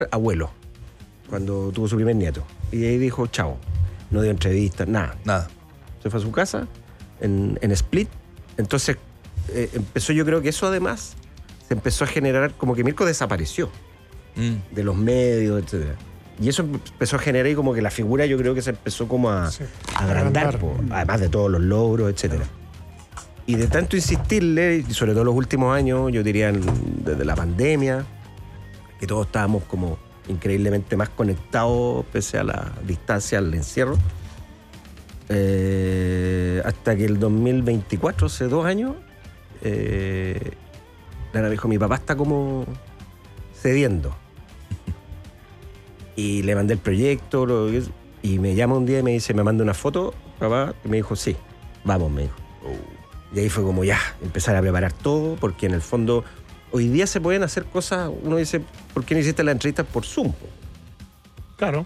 abuelo, cuando tuvo su primer nieto. Y ahí dijo, chao. No dio entrevistas, nada. Se fue a su casa en Split. Entonces empezó, yo creo que eso además se empezó a generar, como que Mirko desapareció de los medios, etcétera. Y eso empezó a generar y como que la figura yo creo que se empezó como a agrandar, además de todos los logros, etcétera. Y de tanto insistirle, y sobre todo los últimos años, yo diría desde la pandemia, que todos estábamos como increíblemente más conectados pese a la distancia, al encierro, hasta que el 2024, hace 2 años, Lara me dijo, mi papá está como cediendo. Y le mandé el proyecto y me llama un día y me dice, me manda una foto, papá, y me dijo, sí, vamos, me dijo. Y ahí fue como ya, empezar a preparar todo, porque en el fondo hoy día se pueden hacer cosas, uno dice, ¿por qué no hiciste la entrevista por Zoom? Claro.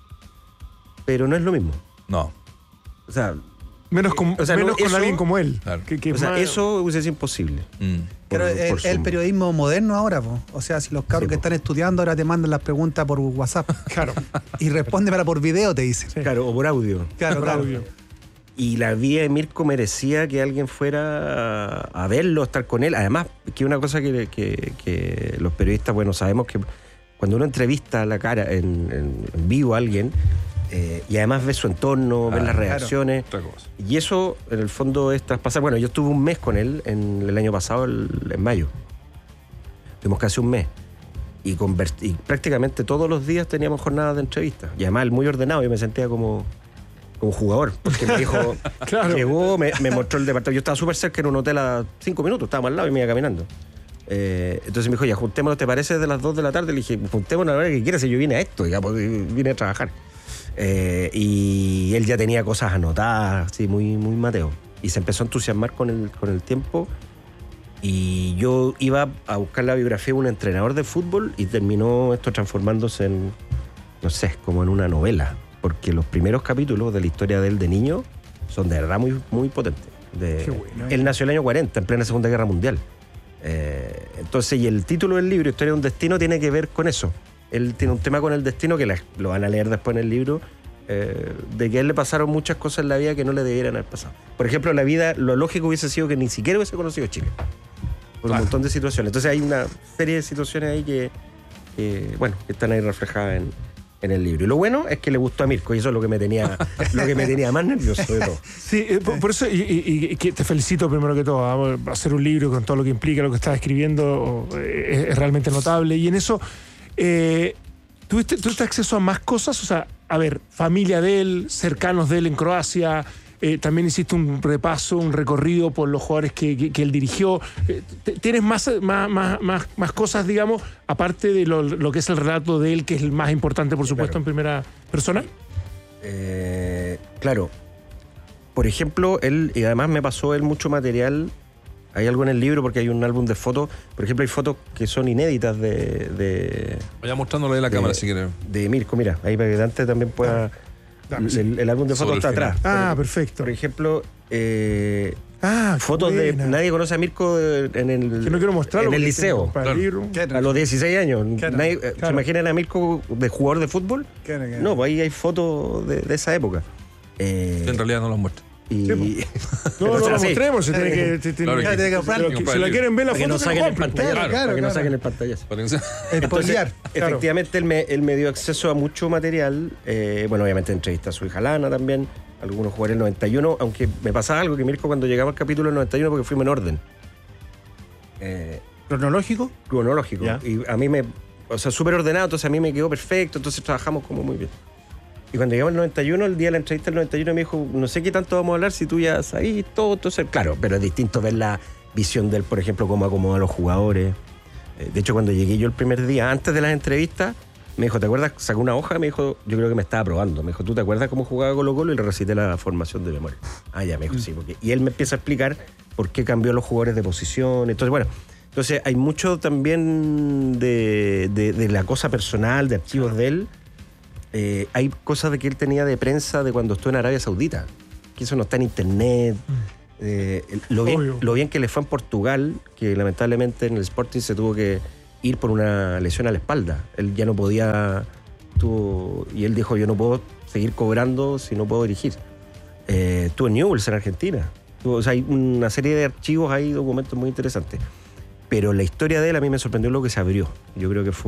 Pero no es lo mismo. No. O sea, menos con alguien como él. Claro. Eso es imposible. Pero el periodismo moderno ahora, po. O sea, si los cabros que están estudiando ahora te mandan las preguntas por WhatsApp. Claro. Y respóndemela por video, te dicen. Sí. Claro, o por audio. Claro, por audio. Y la vida de Mirko merecía que alguien fuera a verlo, estar con él. Además, que una cosa que los periodistas, bueno, sabemos que cuando uno entrevista a la cara en vivo a alguien, y además ves su entorno, ves las reacciones. Claro. Y eso, en el fondo, es traspasar. Bueno, yo estuve un mes con él en el año pasado, en mayo. Tuvimos casi un mes. Y prácticamente todos los días teníamos jornadas de entrevistas. Y además, él muy ordenado, yo me sentía como jugador, porque me dijo, claro. Llegó, me mostró el departamento. Yo estaba súper cerca en un hotel a 5 minutos, estábamos al lado y me iba caminando. Entonces me dijo, ya, juntémonos, ¿te parece de las 2 de la tarde? Le dije, juntémonos a la hora que quieras, si yo vine a esto, digamos, vine a trabajar. Y él ya tenía cosas anotadas, así, muy, muy Mateo. Y se empezó a entusiasmar con el tiempo. Y yo iba a buscar la biografía de un entrenador de fútbol y terminó esto transformándose en, no sé, como en una novela. Porque los primeros capítulos de la historia de él de niño son de verdad muy, muy potentes. Qué bueno. Él nació en el año 40, en plena Segunda Guerra Mundial. Entonces, y el título del libro, Historia de un destino, tiene que ver con eso. Él tiene un tema con el destino que lo van a leer después en el libro, de que a él le pasaron muchas cosas en la vida que no le debieran haber pasado. Por ejemplo, la vida, lo lógico hubiese sido que ni siquiera hubiese conocido Chile. Por un montón de situaciones. Entonces hay una serie de situaciones ahí que están ahí reflejadas en el libro. Y lo bueno es que le gustó a Mirko, y eso es lo que me tenía más nervioso de todo. Sí, por eso, y que te felicito primero que todo. Hacer un libro con todo lo que implica, lo que estás escribiendo, es realmente notable. Y en eso, ¿tuviste acceso a más cosas? O sea, a ver, familia de él, cercanos de él en Croacia. También hiciste un repaso, un recorrido por los jugadores que él dirigió. ¿Tienes más cosas, digamos, aparte de lo que es el relato de él, que es el más importante, por supuesto, en primera persona? Claro. Por ejemplo, él, y además me pasó él mucho material. Hay algo en el libro porque hay un álbum de fotos. Por ejemplo, hay fotos que son inéditas de vaya mostrándole la cámara si quieres. De Mirko, mira, ahí para que Dante también pueda... El álbum de fotos está atrás. Perfecto. Por ejemplo, fotos de... Nadie conoce a Mirko en el... Que no quiero mostrarlo. En el liceo. Claro. A los 16 años. Nadie, ¿se imaginan a Mirko de jugador de fútbol? No, pues ahí hay fotos de esa época. En realidad no los muestra. Y... No lo mostremos. Si la quieren ver la foto, que no saquen el pantallazo. Para que no saquen el pantallazo. Espolear. Efectivamente, él me dio acceso a mucho material. Bueno, obviamente entrevista a su hija Lana también, algunos jugadores del 91, aunque me pasaba algo que Mirko cuando llegaba al capítulo del 91, porque fuimos en orden. ¿Cronológico? Cronológico. ¿Ya? Y a mí súper ordenado, entonces a mí me quedó perfecto, entonces trabajamos como muy bien. Y cuando llegamos al 91, el día de la entrevista del 91, me dijo, no sé qué tanto vamos a hablar si tú ya sabes todo. Entonces, claro, pero es distinto ver la visión de él, por ejemplo, cómo acomoda a los jugadores. De hecho, cuando llegué yo el primer día, antes de las entrevistas, me dijo, ¿te acuerdas? Sacó una hoja y me dijo, yo creo que me estaba probando. Me dijo, ¿tú te acuerdas cómo jugaba Colo-Colo? Y le recité la formación de memoria. Ya, me dijo, sí. Y él me empieza a explicar por qué cambió los jugadores de posición. Entonces hay mucho también de la cosa personal, de archivos de él. Hay cosas de que él tenía de prensa de cuando estuvo en Arabia Saudita, que eso no está en internet. Lo bien que le fue en Portugal, que lamentablemente en el Sporting se tuvo que ir por una lesión a la espalda. Él ya no podía... y él dijo, yo no puedo seguir cobrando si no puedo dirigir. Estuvo en Newell's, en Argentina. O sea, hay una serie de archivos ahí, documentos muy interesantes. Pero la historia de él a mí me sorprendió lo que se abrió. Yo creo que fue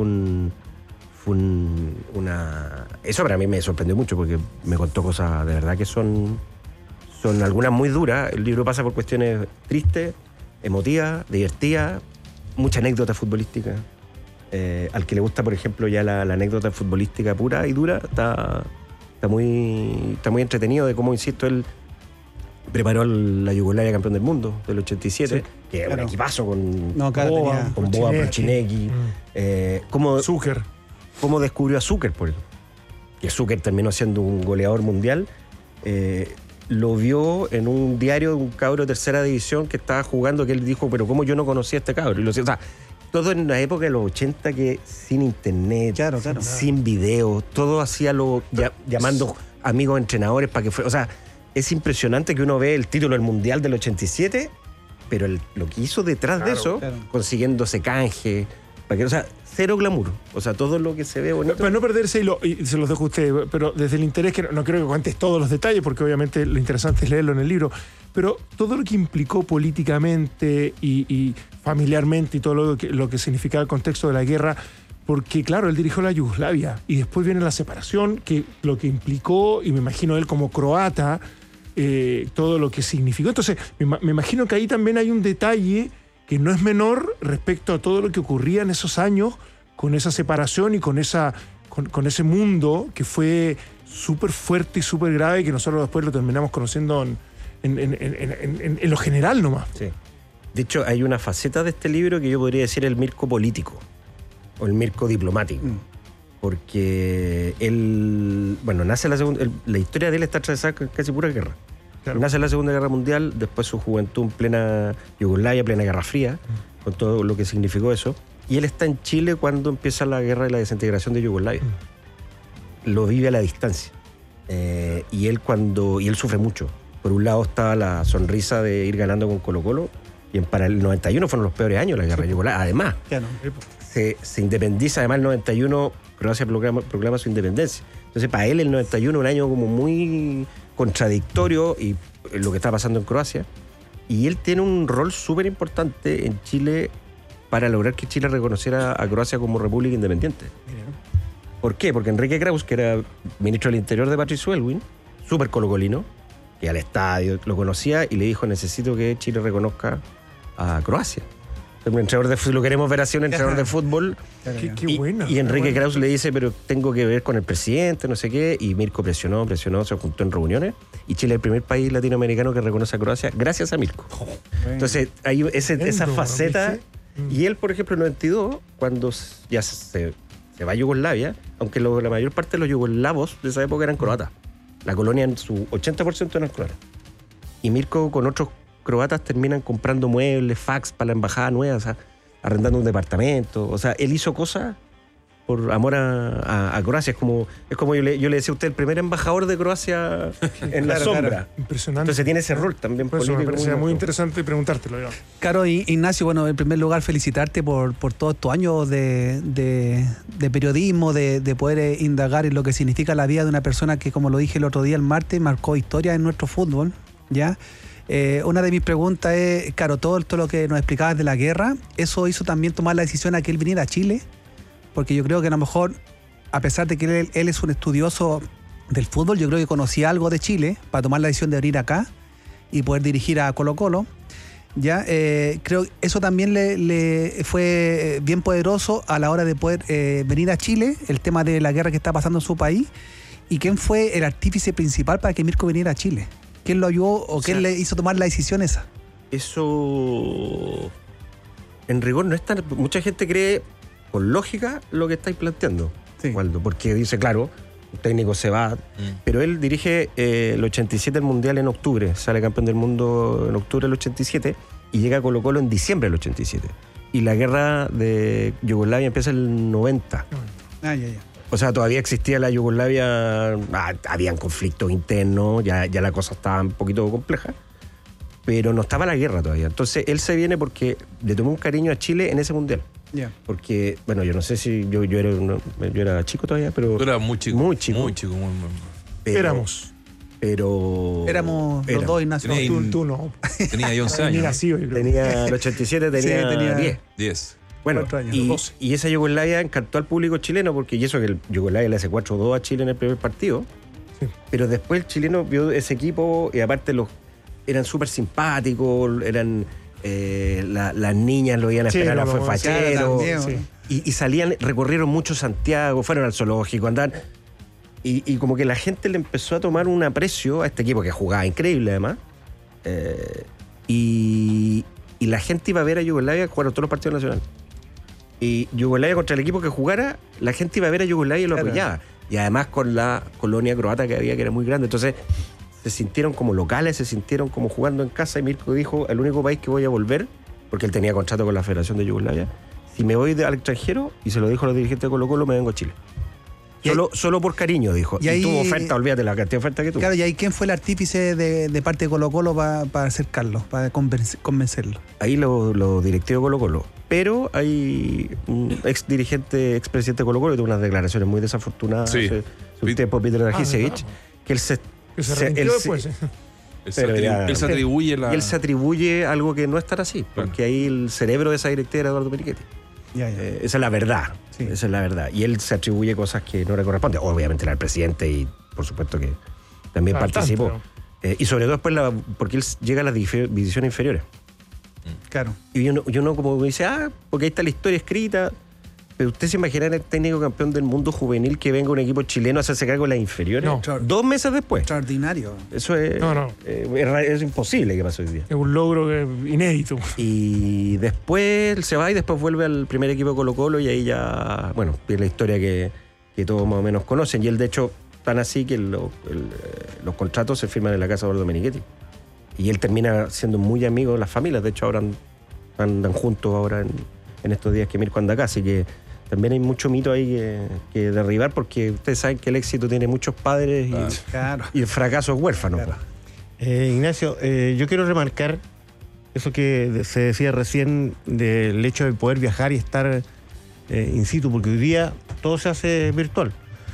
una... Eso para mí me sorprendió mucho porque me contó cosas de verdad que son algunas muy duras. El libro pasa por cuestiones tristes, emotivas, divertidas, mucha anécdota futbolística. Al que le gusta, por ejemplo, ya la anécdota futbolística pura y dura, está muy entretenido de cómo, insisto, él preparó la Yugoslavia campeón del mundo del 87, que es un equipazo con Boa, Prochinecki, Zucker. Cómo descubrió a Zucker, por él. Que Zucker terminó siendo un goleador mundial. Lo vio en un diario de un cabro de tercera división que estaba jugando, que él dijo, pero ¿cómo yo no conocía a este cabro? O sea, todo en la época de los 80, que sin internet, sin video, todo hacía llamando amigos entrenadores para que fuera. O sea, es impresionante que uno ve el título del Mundial del 87, pero lo que hizo detrás de eso, consiguiéndose canje, o sea, cero glamour. O sea, todo lo que se ve bonito. Para no perderse, y se los dejo a ustedes, pero desde el interés, que no creo que cuentes todos los detalles, porque obviamente lo interesante es leerlo en el libro, pero todo lo que implicó políticamente y familiarmente y todo lo que significaba el contexto de la guerra, porque claro, él dirigió la Yugoslavia y después viene la separación, que lo que implicó, y me imagino él como croata, todo lo que significó. Entonces, me imagino que ahí también hay un detalle que no es menor respecto a todo lo que ocurría en esos años con esa separación y con ese mundo que fue súper fuerte y súper grave, que nosotros después lo terminamos conociendo en lo general nomás. Sí. De hecho, hay una faceta de este libro que yo podría decir el Mirko político o el Mirko diplomático. Porque él, nace la historia de él está atravesada casi pura guerra. Claro. Nace en la Segunda Guerra Mundial, después su juventud en plena Yugoslavia, plena Guerra Fría, con todo lo que significó eso. Y él está en Chile cuando empieza la guerra y la desintegración de Yugoslavia. Lo vive a la distancia. Y él sufre mucho. Por un lado estaba la sonrisa de ir ganando con Colo-Colo, y para el 91 fueron los peores años de la guerra de Yugoslavia. Además, se independiza, además el 91 Croacia proclama su independencia. Entonces para él el 91 un año como muy contradictorio y lo que está pasando en Croacia, y él tiene un rol súper importante en Chile para lograr que Chile reconociera a Croacia como república independiente. ¿Por qué? Porque Enrique Kraus, que era ministro del Interior de Patricio Aylwin, súper colocolino, que al estadio lo conocía y le dijo, necesito que Chile reconozca a Croacia. Un entrenador de fútbol, lo queremos ver así, un entrenador de fútbol. Qué buena. Y Enrique Kraus le dice, pero tengo que ver con el presidente, no sé qué. Y Mirko presionó, se juntó en reuniones. Y Chile es el primer país latinoamericano que reconoce a Croacia gracias a Mirko. Entonces, hay esa faceta. Y él, por ejemplo, en el 92, cuando ya se va a Yugoslavia, aunque la mayor parte de los yugoslavos de esa época eran croatas. La colonia en su 80% eran croatas. Y Mirko con otros croatas terminan comprando muebles, fax para la embajada nueva, o sea, arrendando un departamento. O sea, él hizo cosas por amor a Croacia. Es como yo le decía a usted, el primer embajador de Croacia en la sombra. Claro. Impresionante. Entonces tiene ese rol también político. Me parecía muy interesante preguntártelo. Yo. Claro, Ignacio, bueno, en primer lugar felicitarte por todos estos años de periodismo, de poder indagar en lo que significa la vida de una persona que, como lo dije el otro día, el martes, marcó historia en nuestro fútbol, ¿ya? Una de mis preguntas es, claro, todo lo que nos explicabas de la guerra, ¿eso hizo también tomar la decisión a que él viniera a Chile? Porque yo creo que a lo mejor, a pesar de que él es un estudioso del fútbol, yo creo que conocía algo de Chile para tomar la decisión de venir acá y poder dirigir a Colo-Colo. ¿Ya? Creo que eso también le fue bien poderoso a la hora de poder venir a Chile, el tema de la guerra que está pasando en su país. ¿Y quién fue el artífice principal para que Mirko viniera a Chile? ¿Quién lo ayudó o quién le hizo tomar la decisión esa? Eso, en rigor, no es tan... Mucha gente cree, con lógica, lo que estáis planteando, Waldo, porque dice, claro, un técnico se va, pero él dirige el 87 el Mundial en octubre, sale campeón del mundo en octubre del 87 y llega a Colo-Colo en diciembre del 87. Y la guerra de Yugoslavia empieza en el 90. O sea, todavía existía la Yugoslavia, habían conflictos internos, ya la cosa estaba un poquito compleja, pero no estaba la guerra todavía. Entonces él se viene porque le tomó un cariño a Chile en ese Mundial. Ya. Porque, bueno, yo no sé si yo era chico todavía, pero... Tú eras muy chico. Muy chico. Muy chico. pero- Éramos. Éramos los dos, Ignacio. Tenía- Tú no. Tenía yo 11 Ni años. nacido, yo creo. Tenía el 87, tenía, Sí, tenía 10. 10. Bueno, 4 años, y, 12. y esa Yugoslavia encantó al público chileno, porque y eso que el Yugoslavia le hace 4-2 a Chile en el primer partido. Sí. Pero después el chileno vio ese equipo y aparte eran súper simpáticos, eran las niñas lo iban a Sí, esperar, no, fue no, fachero. claro, Sí. Y salían, recorrieron mucho Santiago, fueron al zoológico, andaban. Y como que la gente le empezó a tomar un aprecio a este equipo que jugaba increíble además. Y la gente iba a ver a Yugoslavia jugar todos los partidos nacionales. Y Yugoslavia contra el equipo que jugara, la gente iba a ver a Yugoslavia y lo Claro. apoyaba. Y además con la colonia croata que había, que era muy grande. Entonces se sintieron como locales, se sintieron como jugando en casa. Y Mirko dijo, el único país que voy a volver, porque él tenía contrato con la Federación de Yugoslavia, si me voy al extranjero, y se lo dijo a los dirigentes de Colo-Colo, me vengo a Chile. Y Solo por cariño, dijo. y Y, ahí- tuvo oferta, olvídate la cantidad de oferta que tuvo. Claro, y ahí quién fue el artífice de parte de Colo-Colo para acercarlo, para convencerlo. Ahí los directivos de Colo-Colo. Pero hay un ex dirigente, ex presidente de Colo-Colo, que tuvo unas declaraciones muy desafortunadas Sí. hace un tiempo, Peter Rajicevich, que él se... Que se se- arrepintió él se- después. Pero ya- Él se atribuye la... Y él se atribuye algo que no es tan así, Claro. porque ahí el cerebro de esa directiva era Eduardo Perichetti. Ya, ya. Esa es la verdad. Sí. Esa es la verdad. Y él se atribuye cosas que no le corresponden. Obviamente era el presidente y por supuesto que también Bastante, participó. ¿no? Y sobre todo después porque él llega a las divisiones inferiores. Claro. Y uno como dice, porque ahí está la historia escrita. Pero usted se imagina el técnico campeón del mundo juvenil que venga un equipo chileno a hacerse cargo de las inferiores. No. 2 meses después. Extraordinario. Eso es, No. es imposible que pase hoy día. Es un logro inédito. Y después él se va y después vuelve al primer equipo de Colo-Colo y ahí ya, bueno, es la historia que todos más o menos conocen. Y él, de hecho, tan así que los contratos se firman en la casa de Eduardo Menichetti. Y él termina siendo muy amigo de las familias. De hecho, ahora andan juntos ahora en estos días que Mirko anda acá. Así que también hay mucho mito ahí que derribar, porque ustedes saben que el éxito tiene muchos padres Claro. y el fracaso es huérfano. Claro. Ignacio, yo quiero remarcar eso que se decía recién del hecho de poder viajar y estar in situ, porque hoy día todo se hace virtual.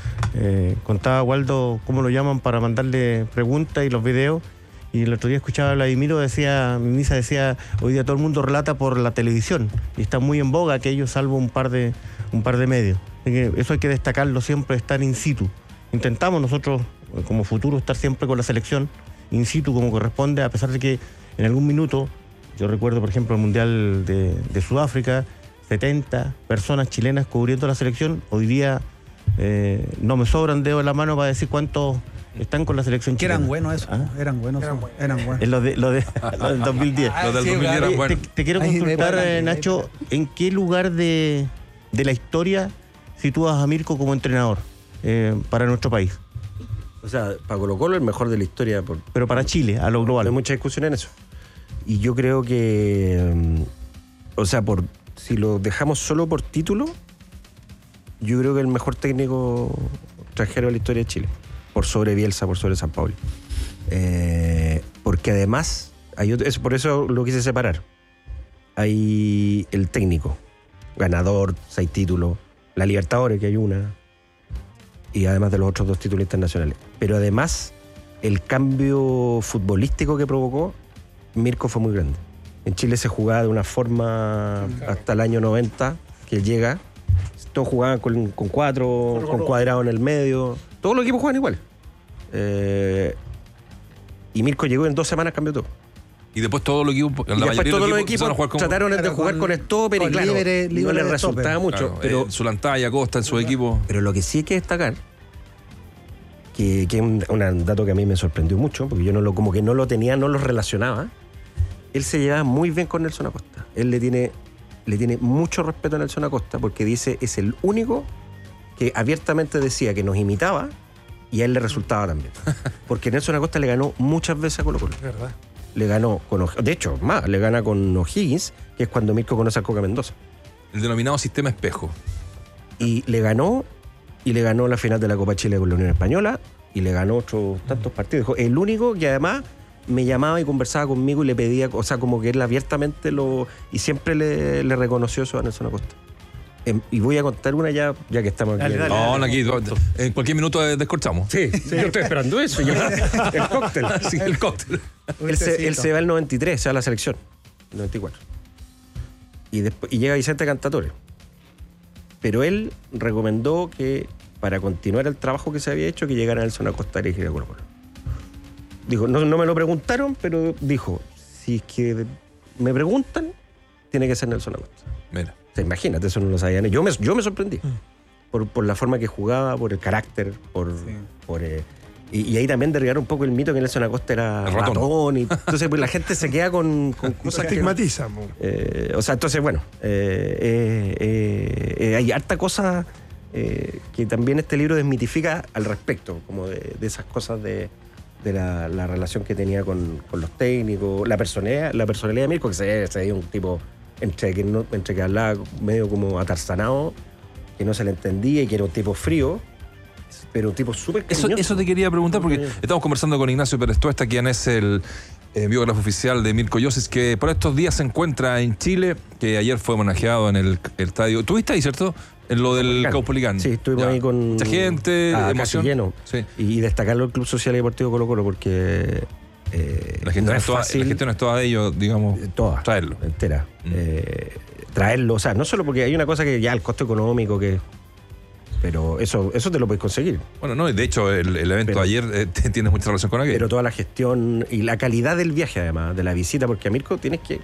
Contaba Waldo cómo lo llaman para mandarle preguntas y los videos, y el otro día escuchaba a Vladimiro, Misa decía, hoy día todo el mundo relata por la televisión y está muy en boga aquello, salvo un par de medios. Así que eso hay que destacarlo siempre, estar in situ. Intentamos nosotros como futuro estar siempre con la selección in situ como corresponde, a pesar de que en algún minuto, yo recuerdo por ejemplo el Mundial de Sudáfrica, 70 personas chilenas cubriendo la selección. Hoy día no me sobran dedos en la mano para decir cuántos están con la selección Que chilena. eran buenos eso. ¿Ah? Eran buenos. Eran buenos. Es lo del 2010. Los del Sí, 2010 eran claro. buenos. Te quiero Ahí me consultar, paran, Nacho, ¿en qué lugar de la historia sitúas a Mirko como entrenador para nuestro país? O sea, para Colo-Colo el mejor de la historia. Pero para Chile, a lo No global. hay mucha discusión en eso. Y yo creo que, o sea, si lo dejamos solo por título, yo creo que el mejor técnico extranjero de la historia de Chile. Por sobre Bielsa, por sobre San Paulo. Porque además, por eso lo quise separar. Hay el técnico, ganador, 6 títulos, la Libertadores, que hay una, y además de los otros 2 títulos internacionales. Pero además, el cambio futbolístico que provocó, Mirko fue muy grande. En Chile se jugaba de una forma hasta el año 90, que él llega, todos jugaban con 4, con cuadrado en el medio, todos los equipos juegan igual. Y Mirko llegó y en 2 semanas cambió todo. Y después todos los equipos, Y después todos los equipos empezaron a jugar con trataron de Claro, jugar con stopper y con claro, libre no les de resultaba stopper. mucho. Claro, Pero Zulantay, Acosta en su equipo. Pero lo que sí hay que destacar, que es un dato que a mí me sorprendió mucho, porque yo como que no lo tenía, no lo relacionaba, él se llevaba muy bien con Nelson Acosta. Él le tiene mucho respeto a Nelson Acosta, porque dice, es el único que abiertamente decía que nos imitaba y a él le resultaba también. Porque Nelson Acosta le ganó muchas veces a Colo-Colo. ¿Verdad? Le ganó de hecho, más, le gana con O'Higgins, que es cuando Mirko conoce a Coca Mendoza. El denominado sistema espejo. Y le ganó la final de la Copa Chile con la Unión Española y le ganó otros tantos partidos. Dijo, el único que además me llamaba y conversaba conmigo y le pedía, o sea, como que él abiertamente y siempre le reconoció eso a Nelson Acosta. Y voy a contar una ya que estamos aquí. Dale, No, aquí, en cualquier minuto descorchamos. Sí, yo estoy esperando eso. El cóctel. Sí, el cóctel. Él se va el 93, se va a la selección. El 94. Y llega Vicente Cantatore. Pero él recomendó que para continuar el trabajo que se había hecho, que llegara Nelson Acosta a dirigir a Colo-Colo. Dijo, no me lo preguntaron, pero dijo, si es que me preguntan, tiene que ser Nelson Acosta. Mira. O sea, imagínate, eso no lo sabían. Yo me sorprendí. Por la forma que jugaba, por el carácter, y ahí también derribar un poco el mito que Nelson Acosta era El ratón. ratón. Y entonces pues, la gente se queda con cosas que... Estigmatiza. o sea, entonces, bueno, hay harta cosa que también este libro desmitifica al respecto, como de esas cosas de la relación que tenía con los técnicos, la personalidad de Mirko, que se veía un tipo entre que hablaba medio como atarzanado, que no se le entendía y que era un tipo frío, pero un tipo súper cariñoso. Eso te quería preguntar, porque estamos conversando con Ignacio Pérez Tuesta, quien es el biógrafo oficial de Mirko Josic, que por estos días se encuentra en Chile, que ayer fue homenajeado en el estadio. ¿Estuviste ahí, cierto? En lo del Caupolicán. Sí, estuvimos ahí con mucha gente, emoción. Casi lleno. Sí. Y destacarlo el Club Social y Deportivo Colo-Colo, porque La gente no es toda de ellos, digamos, toda, traerlo. entera. Traerlo, o sea, no solo porque hay una cosa que ya el costo económico, pero eso te lo puedes conseguir. Bueno, no, de hecho, el evento Pero- ayer tiene mucha relación con aquello. Pero toda la gestión y la calidad del viaje, además, de la visita, porque a Mirko tienes que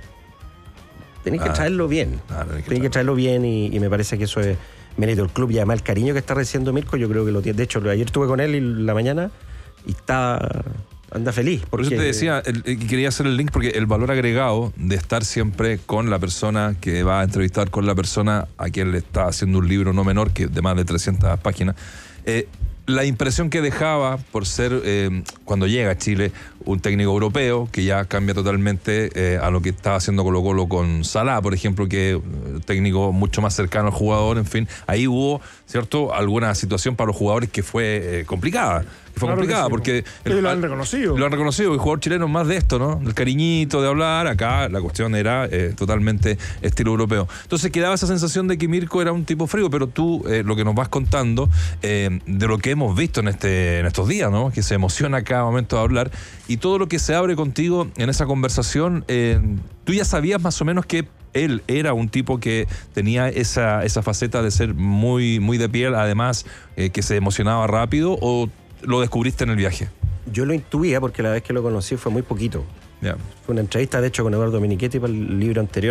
traerlo bien. Tienes que traerlo bien y me parece que eso es mérito del club y además el cariño que está recibiendo Mirko, yo creo que lo tiene. De hecho, ayer estuve con él en la mañana y anda feliz. Por eso te decía, quería hacer el link, porque el valor agregado de estar siempre con la persona que va a entrevistar, con la persona a quien le está haciendo un libro no menor, que de más de 300 páginas, la impresión que dejaba por ser, cuando llega a Chile, un técnico europeo, que ya cambia totalmente a lo que estaba haciendo Colo-Colo con Salá, por ejemplo, que es un técnico mucho más cercano al jugador, en fin. Ahí hubo, ¿cierto?, alguna situación para los jugadores que fue complicada. Fue Claro que complicada sí, porque... lo han reconocido. Lo han reconocido, el jugador chileno es más de esto, ¿no? El cariñito de hablar. Acá la cuestión era totalmente estilo europeo. Entonces quedaba esa sensación de que Mirko era un tipo frío, pero tú lo que nos vas contando de lo que hemos visto en estos días, ¿no? Que se emociona cada momento de hablar, y todo lo que se abre contigo en esa conversación, tú ya sabías más o menos que él era un tipo que tenía esa faceta de ser muy, muy de piel, además que se emocionaba rápido, o lo descubriste en el viaje. Yo lo intuía porque la vez que lo conocí fue muy poquito. Ya. Fue una entrevista, de hecho, con Eduardo Menichetti para el libro anterior.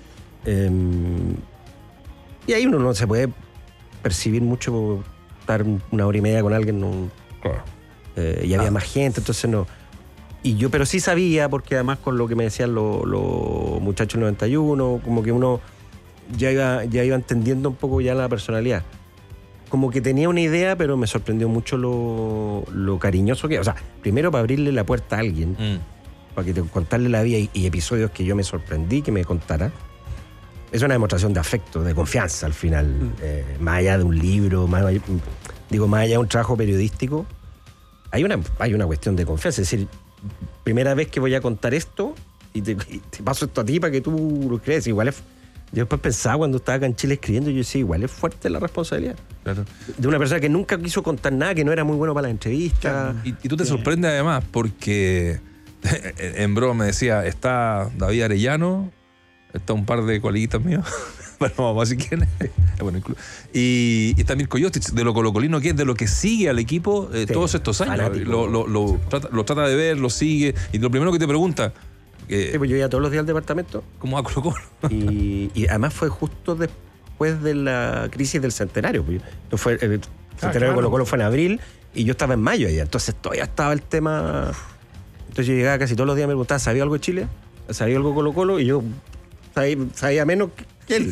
Y ahí uno no se puede percibir mucho por estar una hora y media con alguien. Claro. Y había más gente, entonces no. Pero sí sabía, porque además con lo que me decían los muchachos del 91, como que uno ya iba entendiendo un poco ya la personalidad. Como que tenía una idea, pero me sorprendió mucho lo cariñoso que era. O sea, primero para abrirle la puerta a alguien, para contarle la vida y episodios que yo me sorprendí que me contara. Es una demostración de afecto, de confianza al final. Más allá de un libro, más allá de un trabajo periodístico, hay una cuestión de confianza. Es decir, primera vez que voy a contar esto y te paso esto a ti para que tú lo crees. Igual yo después pensaba cuando estaba acá en Chile escribiendo, yo decía, igual es fuerte la responsabilidad. Claro. De una persona que nunca quiso contar nada, que no era muy bueno para las entrevistas. Y tú te sorprendes además porque en broma me decía, está David Arellano, está un par de coleguitas míos, bueno, vamos a decir quién es. Bueno, y está Mirko Josic, de lo colocolino que es, de lo que sigue al equipo todos estos años. Fanático. Lo trata de ver, lo sigue, y lo primero que te pregunta, Sí, pues yo iba todos los días al departamento ¿cómo va Colo-Colo? y además fue justo después de la crisis del centenario. Pues, el centenario de Colo-Colo fue en abril y yo estaba en mayo allá, entonces todavía estaba el tema. Entonces yo llegaba casi todos los días, me preguntaba, ¿sabía algo de Chile? ¿Sabía algo de Colo-Colo? Y yo sabía menos que él.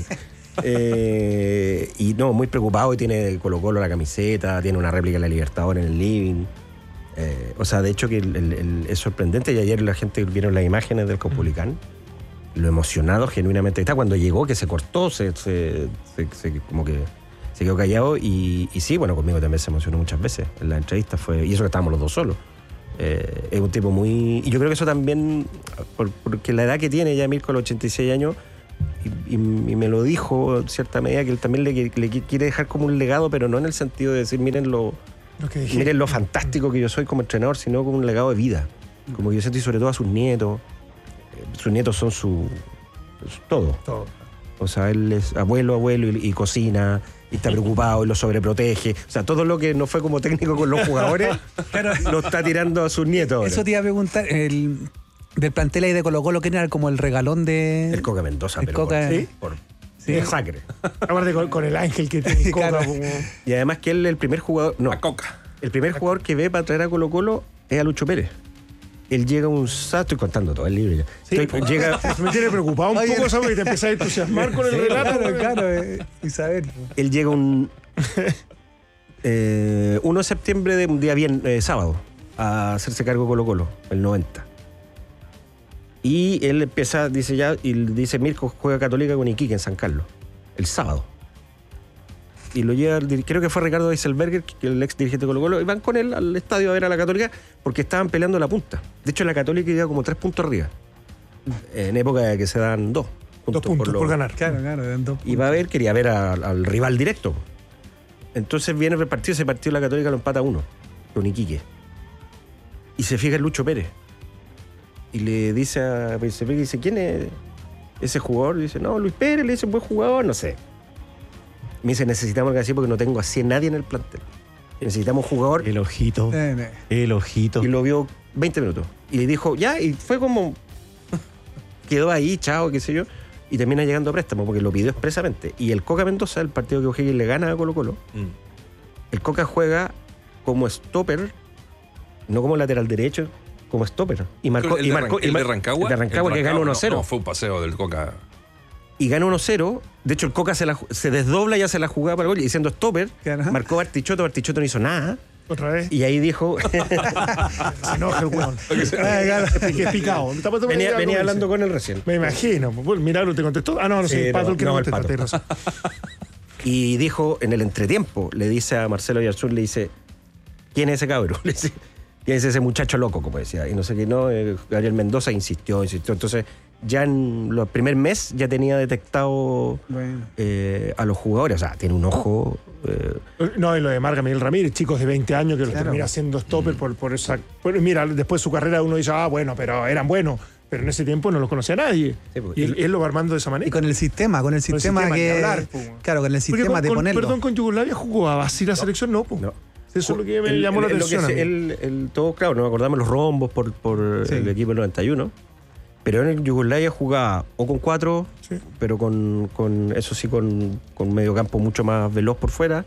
Y no, muy preocupado, y tiene Colo-Colo la camiseta, tiene una réplica de la Libertadores en el living. O sea, de hecho que es sorprendente, y ayer la gente vieron las imágenes del Caupolicán, lo emocionado genuinamente está cuando llegó, que se cortó, como que se quedó callado, y sí, bueno, conmigo también se emocionó muchas veces en la entrevista, y eso que estábamos los dos solos. Es un tipo muy... Y yo creo que eso también, porque la edad que tiene ya Mirko, los 86 años, me lo dijo en cierta medida que él también le quiere dejar como un legado, pero no en el sentido de decir, miren lo fantástico que yo soy como entrenador, sino como un legado de vida. Como yo siento, y sobre todo a sus nietos. Sus nietos son su todo. O sea, él es abuelo y cocina, y está preocupado y lo sobreprotege. O sea, todo lo que no fue como técnico con los jugadores, lo está tirando a sus nietos ahora. Eso te iba a preguntar, del plantel ahí de Colo-Colo, ¿quién era como el regalón de...? El Coca Mendoza, el pero Coca, por Sí. masacre. Aparte con el ángel que tiene Coca. Claro. Como... Y además que él el primer jugador... No, A Coca. el primer jugador que ve para traer a Colo-Colo es a Lucho Pérez. Él llega un sábado, estoy contando todo el libro ya. Sí, Llega, me tiene preocupado un poco, ¿sabes? Que te empezás a entusiasmar con el relato. Claro, Isabel. él llega un 1 de septiembre de un día bien, sábado, a hacerse cargo de Colo-Colo, el 90. Y él empieza, dice Mirko juega Católica con Iquique en San Carlos, el sábado. Y lo lleva, creo que fue Ricardo Eiselberger, que el ex dirigente de Colo-Colo, y van con él al estadio a ver a la Católica porque estaban peleando la punta. De hecho, la Católica iba como 3 puntos arriba, en época de que se dan 2 2 puntos por ganar. Claro, eran 2 puntos. Y quería ver al rival directo. Entonces viene el partido, ese partido la Católica lo empata 1 con Iquique. Y se fija en Lucho Pérez. Y le dice a Eiselberger, dice, ¿quién es ese jugador? Y dice, no, Luis Pérez, le dice, buen jugador, no sé. Me dice, necesitamos algo así porque no tengo así a nadie en el plantel. Necesitamos un jugador. El ojito. El ojito. Y lo vio 20 minutos. Y le dijo, ya, y fue como... Quedó ahí, chao, qué sé yo. Y termina llegando a préstamo porque lo pidió expresamente. Y el Coca Mendoza, el partido que O'Higgins le gana a Colo-Colo, el Coca juega como stopper, no como lateral derecho, como stopper. Y marcó... ¿El de Rancagua? El de Rancagua, que gana 1-0. No, fue un paseo del Coca. Y gana 1-0. De hecho, el Coca se desdobla y hace la jugada para el gol. Y siendo stopper, Claro. marcó Bartichotto no hizo nada. Otra vez. Y ahí dijo... Se enoja el weón. Que es picado. venía hablando con él recién. Me imagino. Bueno, Milagro te contestó. Ah, no, Sí, el Pato el que no, no el contesta. Pato. Tienes razón. Y dijo, en el entretiempo, le dice a Marcelo Yarzún, le dice, ¿quién es ese cabrón? Le dice, ¿quién es ese muchacho loco? Como decía. Y no sé qué, no, Gabriel Mendoza insistió. Entonces, ya en el primer mes ya tenía detectado Bueno. a los jugadores. O sea, tiene un ojo... No, y lo de Marga Miguel Ramírez, chicos de 20 años que los Claro. termina siendo stopper por esa... Bueno, mira, después de su carrera uno dice, bueno, pero eran buenos. Pero en ese tiempo no los conocía nadie. Sí, porque- Y él lo va armando de esa manera. Y con el sistema sistema que... ni hablar, po. Claro, con el Porque sistema de ponerlo. Perdón, con Yugoslavia jugaba así la selección, no, po. No. Eso es lo que me llamó la atención. a mí. Todo, claro, nos acordamos los rombos por Sí. el equipo del 91. Pero en Yugoslavia jugaba o con 4, Sí. pero con eso sí, con medio campo mucho más veloz por fuera.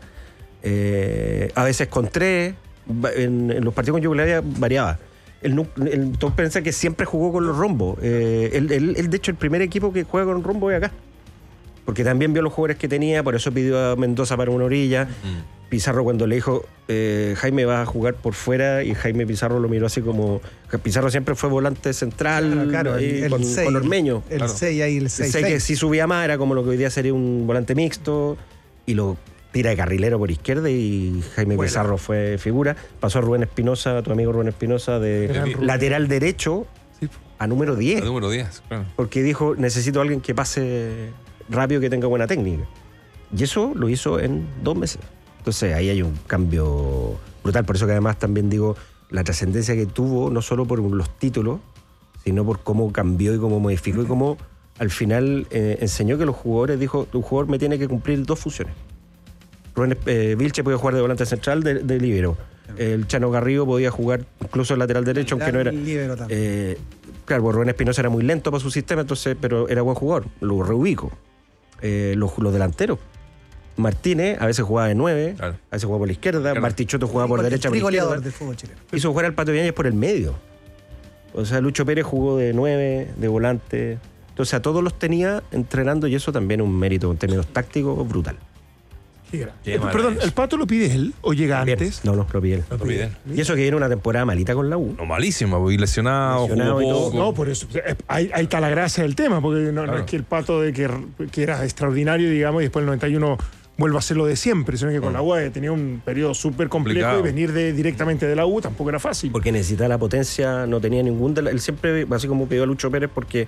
A veces con 3. En los partidos con Yugoslavia variaba. Todos piensan que siempre jugó con los rombos. Él, de hecho, el primer equipo que juega con rombo es acá. Porque también vio los jugadores que tenía, por eso pidió a Mendoza para una orilla. Pizarro, cuando le dijo, Jaime va a jugar por fuera, y Jaime Pizarro lo miró así como... Pizarro siempre fue volante central, Claro, ahí el con 6, Ormeño. El Claro. 6 ahí, el 6. Sé que si subía más era como lo que hoy día sería un volante mixto, y lo tira de carrilero por izquierda, y Jaime Bueno. Pizarro fue figura. Pasó a Rubén Espinosa, tu amigo Rubén Espinosa, de Gran Rubén. lateral derecho Sí. a número 10. El número 10, claro. Porque dijo, necesito a alguien que pase rápido, que tenga buena técnica. Y eso lo hizo en 2 meses. Entonces ahí hay un cambio brutal. Por eso que además también digo, la trascendencia que tuvo, no solo por los títulos, sino por cómo cambió y cómo modificó y cómo al final enseñó que los jugadores, dijo, un jugador me tiene que cumplir 2 funciones. Rubén Vilche podía jugar de volante central, de líbero. El Chano Garrido podía jugar incluso el lateral derecho, aunque no era... Líbero también. Claro, porque Rubén Espinosa era muy lento para su sistema, entonces, pero era buen jugador, lo reubico. Los delanteros. Martínez a veces jugaba de 9, Claro. a veces jugaba por la izquierda, Claro. Bartichotto jugaba por derecha, por Trigoleador izquierda. del fútbol chileno. Hizo jugar al Pato Ibáñez por el medio. O sea, Lucho Pérez jugó de 9, de volante. Entonces a todos los tenía entrenando, y eso también es un mérito en términos tácticos brutal. Sí, era. Qué Perdón, maravilla. ¿el Pato lo pide él o llega Bien. antes? No, lo pide él. Lo piden. Y eso que viene una temporada malita con la U. No, malísimo, porque lesionado, Lesionado jugó y todo. poco. No, por eso. Ahí está la gracia del tema, porque no Claro. es que el Pato de que era extraordinario, digamos, y después el 91 vuelva a ser lo de siempre, sino que con la U tenía un periodo súper complejo Complicado. y venir directamente de la U tampoco era fácil. Porque necesitaba la potencia, no tenía ningún... Él siempre, así como pidió a Lucho Pérez, porque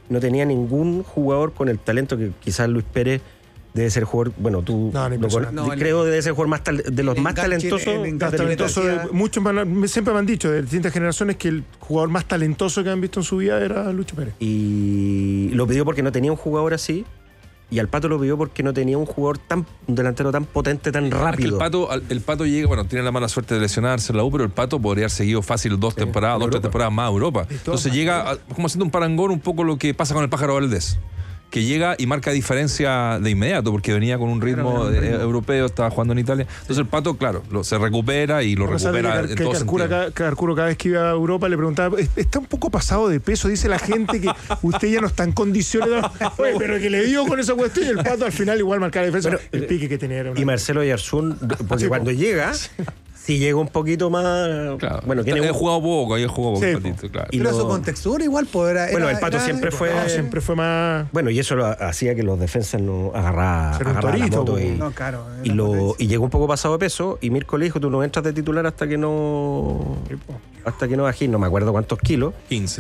no tenía ningún jugador con el talento que quizás Luis Pérez debe ser jugador, bueno, tú No, lo impresionante. creo que debe ser jugador más de los el más enganche, talentosos. el enganche de la de Talentoso historia. hacía- muchos siempre me han dicho de distintas generaciones que el jugador más talentoso que han visto en su vida era Lucho Pérez. Y lo pidió porque no tenía un jugador así. Y al Pato lo pidió porque no tenía un jugador un delantero tan potente, tan Es que rápido. el Pato llega, bueno, tiene la mala suerte de lesionarse en la U, pero el Pato podría haber seguido fácil 2 temporadas, 2 o 3 temporadas más a Europa. Entonces llega como haciendo un parangón un poco lo que pasa con el Pájaro Valdés, que llega y marca diferencia de inmediato, porque venía con un ritmo europeo, estaba jugando en Italia. Entonces el Pato, claro, se recupera y lo A pesar de recupera que en todo sentido. Carcuro cada vez que iba a Europa le preguntaba, está un poco pasado de peso, dice la gente que usted ya no está en condiciones de... Oye, pero que le dio con esa cuestión y el Pato al final igual marcaba la diferencia. Bueno, el pique que tenía era una... Y Marcelo Yarzún, porque Sí, cuando llega, sí llega un poquito más. Claro. Bueno, tiene He jugado poco, ahí he jugado poco, Sí, Patito, claro. Y Pero lo- su contextura igual, pues era. Bueno, era- el Pato era- siempre fue. No, siempre fue más... Bueno, y eso lo hacía que los defensas no agarraran Era un la torito, moto po. y, No, claro. y era potencia. y llegó un poco pasado de peso y Mirko le dijo, tú no entras de titular hasta que no bajís, no me acuerdo cuántos kilos. 15.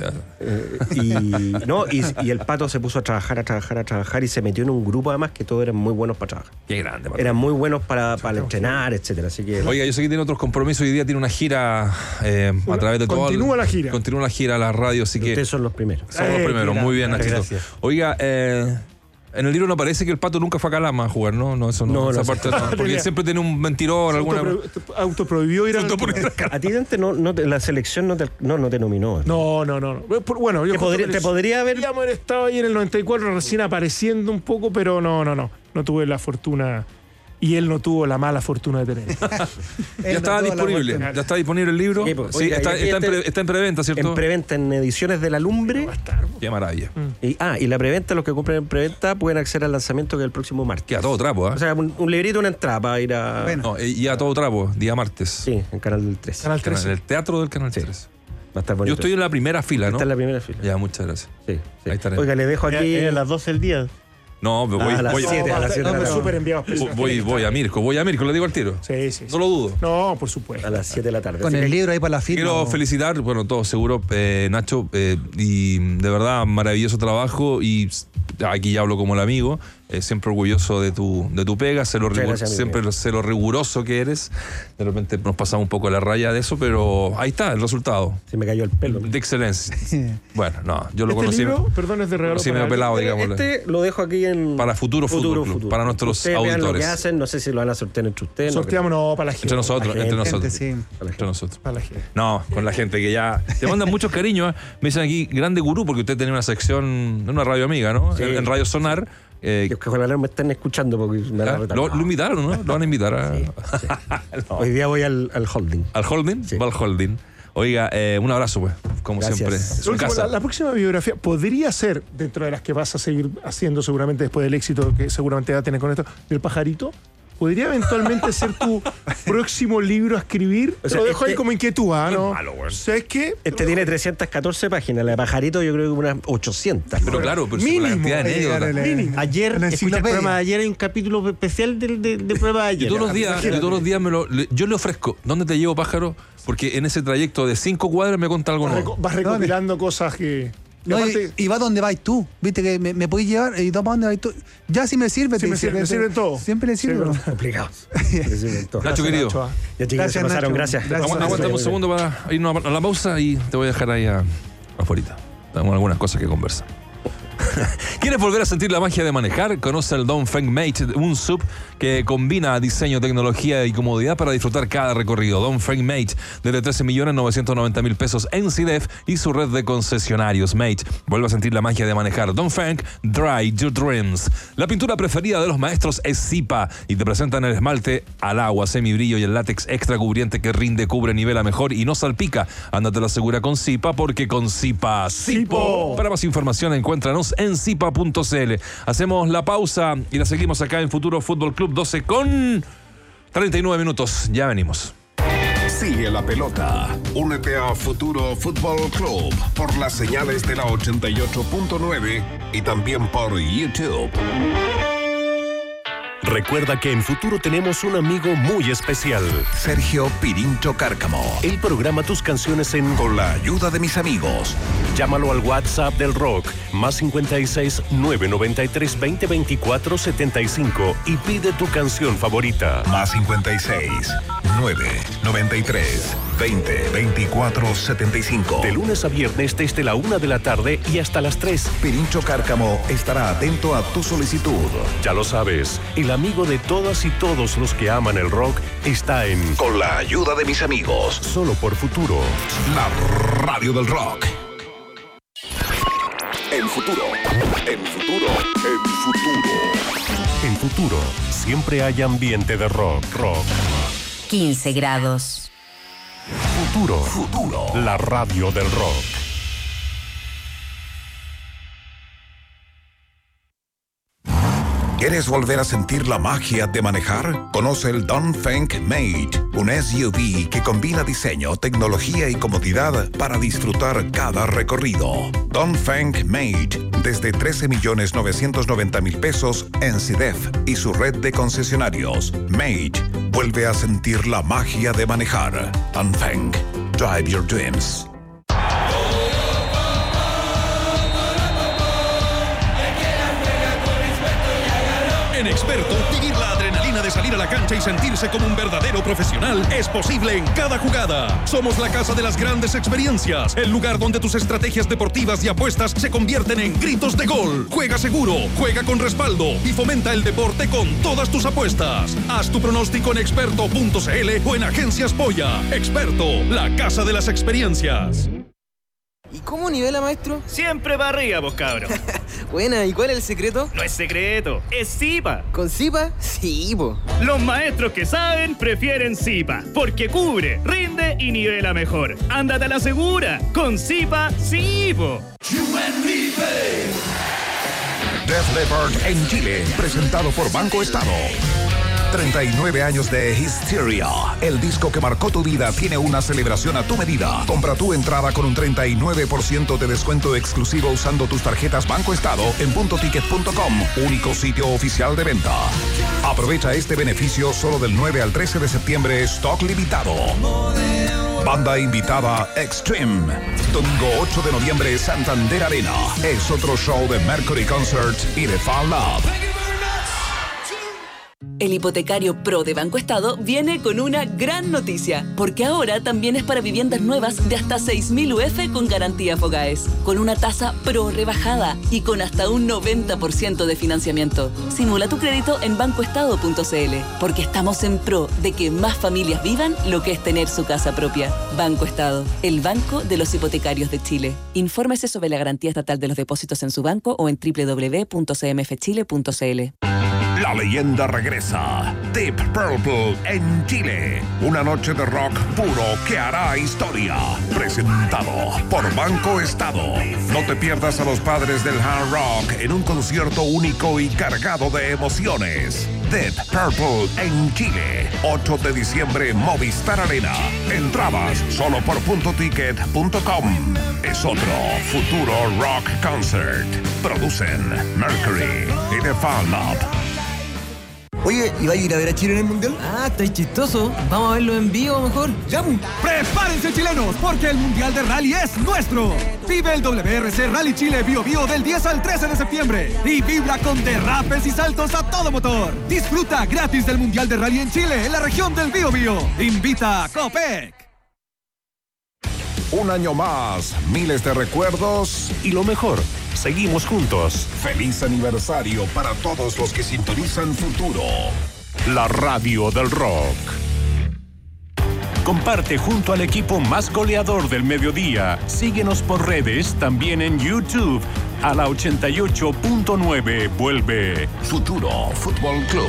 Y el Pato se puso a trabajar y se metió en un grupo además que todos eran muy buenos para trabajar. Qué grande, Pato. Eran muy buenos para entrenar, etcétera. Así que Oiga, yo sé que tiene otros compromisos. Hoy día tiene una gira a través de todo. Continúa la gira. Continúa la gira a la radio, así que ustedes son los primeros. somos los primeros. Mira, Muy bien, muchas Nachito. gracias. Oiga, en el libro no parece que el Pato nunca fue a Calama a jugar, ¿no? No, eso no. No, esa no, parte sí. no, porque siempre tiene un mentirón, alguna. Autoprohibió ir a... A ti, Dante, la selección no te nominó. No. Bueno, yo Te podría haber. podríamos haber estado ahí en el 94 recién apareciendo un poco, pero no tuve la fortuna y él no tuvo la mala fortuna de tener. Ya Él estaba no tuvo la disponible. vuelta. Ya está disponible el libro. Sí, pues, Sí, oiga, está, y aquí está en preventa, ¿cierto? En preventa en Ediciones de la Lumbre. Qué maravilla. Y la preventa, los que compren en preventa pueden acceder al lanzamiento que es el próximo martes. Queda todo trapo, ¿eh? O sea, un librito, una entrada para ir a. Bueno. No, y a todo trapo, día martes. Sí, en Canal del 13. Canal En 13. el teatro del Canal 3. Va a estar bonito. Yo estoy en la primera fila, ¿no? Está en la primera fila. Ya, muchas gracias. Sí, sí. Ahí estaré. Oiga, le dejo aquí. Era a las 12 del día. No, pero a las voy, 7, a las 7 de la No, tarde. súper enviado. voy a Mirko, le digo al tiro. Sí. No lo dudo. No, por supuesto. A las 7 de la tarde. Con Así el que- libro ahí para la firma. Quiero o- felicitar, bueno, todo seguro, Nacho, y de verdad, maravilloso trabajo. Y aquí ya hablo como el amigo, siempre orgulloso de tu pega, gracias, siempre sé lo riguroso que eres. De repente nos pasamos un poco a la raya de eso, pero ahí está el resultado. Se me cayó el pelo. De excelencia. Bueno, no, yo lo Este conocí. libro, perdón, es de regalo Sí, para medio pelado, alguien. digámoslo. Este lo dejo aquí en. Para Futuro Fútbol Club, para nuestros Ustedes vean lo auditores. que hacen, no sé si lo van a sortear entre ustedes. no Sorteamos, no, para la gente. Entre nosotros, gente, entre nosotros. sí. Entre nosotros. Para la gente. No, con la gente que ya te mandan muchos cariños. Me dicen aquí, grande gurú, porque usted tenía una sección en una radio amiga, ¿no? Sí. En Radio Sonar. Que ojalá me estén escuchando porque me van a retar. Lo invitaron, ¿no? Lo van a invitar Hoy día voy al holding. al holding. Sí. Va al holding. Oiga, un abrazo, pues, como Gracias. siempre. Lo Su Último, casa. la próxima biografía podría ser, dentro de las que vas a seguir haciendo seguramente después del éxito que seguramente va a tener con esto, del pajarito. ¿Podría eventualmente ser tu próximo libro a escribir? O sea, Lo dejo ahí este- como inquietud, ¿ah? ¿no? malo, güey. ¿Sabes qué? Este tiene 314 páginas. La de Pajarito yo creo que unas 800. Pero claro, pero sí, con la Mínimo. cantidad de anécdotas. Mínimo. Ayer, En la escuché el enciclopedia. programa de ayer, hay un capítulo especial del programa de Y ayer. todos los días, Imagínate. y todos los días yo le ofrezco, ¿dónde te llevo, pájaro? Porque en ese trayecto de 5 cuadras me cuenta algo nuevo. Vas recopilando cosas que... y No, aparte, y va donde vais tú. Viste que me podéis llevar y toma donde vais tú. Ya si me sirve, Sí, te me dice, sirve, me sirven todo. Siempre le Sí, sirve. verdad. Complicados. Nacho, querido. Nacho, ¿ah? Ya chicos, se Gracias, pasaron. Nacho. Gracias. Gracias. Aguántame un segundo para irnos a la pausa y te voy a dejar ahí afuera. Tenemos algunas cosas que conversar. ¿Quieres volver a sentir la magia de manejar? Conoce el Dongfeng Mate, un sub que combina diseño, tecnología y comodidad para disfrutar cada recorrido. Dongfeng Mate, desde 13.990.000 pesos en CIDEF y su red de concesionarios. Mate, vuelve a sentir la magia de manejar. Dongfeng, Dry Your Dreams. La pintura preferida de los maestros es Zipa y te presentan el esmalte al agua, semibrillo y el látex extra cubriente que rinde, cubre, nivela mejor y no salpica. Ándate la segura con Zipa, porque con Zipa, Zipo. Para más información encuéntranos en zipa.cl. Hacemos la pausa y la seguimos acá en Futuro Fútbol Club, 12 con 39 minutos. Ya venimos. Sigue la pelota. Únete a Futuro Fútbol Club por las señales de la 88.9 y también por YouTube. Recuerda que en Futuro tenemos un amigo muy especial. Sergio Pirincho Cárcamo. Él programa tus canciones Con la ayuda de mis amigos. Llámalo al WhatsApp del rock, más 56 993 20 24 75 y pide tu canción favorita. Más 56 993 20 24 75. De lunes a viernes desde la 1 de la tarde y hasta las 3. Pirincho Cárcamo estará atento a tu solicitud. Ya lo sabes, el amigo de todas y todos los que aman el rock está en Con la ayuda de mis amigos. Solo por Futuro. La radio del rock. En Futuro. En Futuro, siempre hay ambiente de rock. 15 grados. Futuro. La radio del rock. ¿Quieres volver a sentir la magia de manejar? Conoce el Dongfeng Mate, un SUV que combina diseño, tecnología y comodidad para disfrutar cada recorrido. Dongfeng Mate, desde 13.990.000 pesos en CIDEF y su red de concesionarios. Mate, vuelve a sentir la magia de manejar. Dongfeng, drive your dreams. En Experto, vivir la adrenalina de salir a la cancha y sentirse como un verdadero profesional es posible en cada jugada. Somos la casa de las grandes experiencias, el lugar donde tus estrategias deportivas y apuestas se convierten en gritos de gol. Juega seguro, juega con respaldo y fomenta el deporte con todas tus apuestas. Haz tu pronóstico en experto.cl o en Agencias Polla. Experto, la casa de las experiencias. ¿Y cómo nivela, maestro? Siempre para arriba, vos cabros. Buena, ¿y cuál es el secreto? No es secreto, es Zipa. ¿Con Zipa? Sí, po. Los maestros que saben prefieren Zipa, porque cubre, rinde y nivela mejor. Ándate a la segura, con Zipa, sí, po. Def Leppard en Chile, presentado por Banco Estado. 39 años de Hysteria. El disco que marcó tu vida tiene una celebración a tu medida. Compra tu entrada con un 39% de descuento exclusivo usando tus tarjetas Banco Estado en puntoticket.com, único sitio oficial de venta. Aprovecha este beneficio solo del 9 al 13 de septiembre, stock limitado. Banda invitada Extreme. Domingo 8 de noviembre, Santander Arena. Es otro show de Mercury Concert y de Fall Love. El hipotecario Pro de Banco Estado viene con una gran noticia, porque ahora también es para viviendas nuevas de hasta 6.000 UF con garantía Fogaes, con una tasa Pro rebajada y con hasta un 90% de financiamiento. Simula tu crédito en bancoestado.cl, porque estamos en pro de que más familias vivan lo que es tener su casa propia. Banco Estado, el banco de los hipotecarios de Chile. Infórmese sobre la garantía estatal de los depósitos en su banco o en www.cmfchile.cl. La leyenda regresa. Deep Purple en Chile. Una noche de rock puro que hará historia. Presentado por Banco Estado. No te pierdas a los padres del hard rock en un concierto único y cargado de emociones. Deep Purple en Chile. 8 de diciembre, Movistar Arena. Entradas solo por puntoticket.com. Es otro futuro rock concert. Producen Mercury y The Fall Love. Oye, ¿y va a ir a ver a Chile en el Mundial? Ah, está chistoso. Vamos a verlo en vivo mejor. ¡Ya! ¡Prepárense, chilenos! Porque el Mundial de Rally es nuestro. Vive el WRC Rally Chile Bio Bio del 10 al 13 de septiembre. Y vibra con derrapes y saltos a todo motor. Disfruta gratis del Mundial de Rally en Chile, en la región del Bio Bio. Invita a Copec. Un año más, miles de recuerdos y lo mejor, seguimos juntos. Feliz aniversario para todos los que sintonizan Futuro. La radio del rock. Comparte junto al equipo más goleador del mediodía. Síguenos por redes, también en YouTube. A la 88.9 vuelve Futuro Fútbol Club.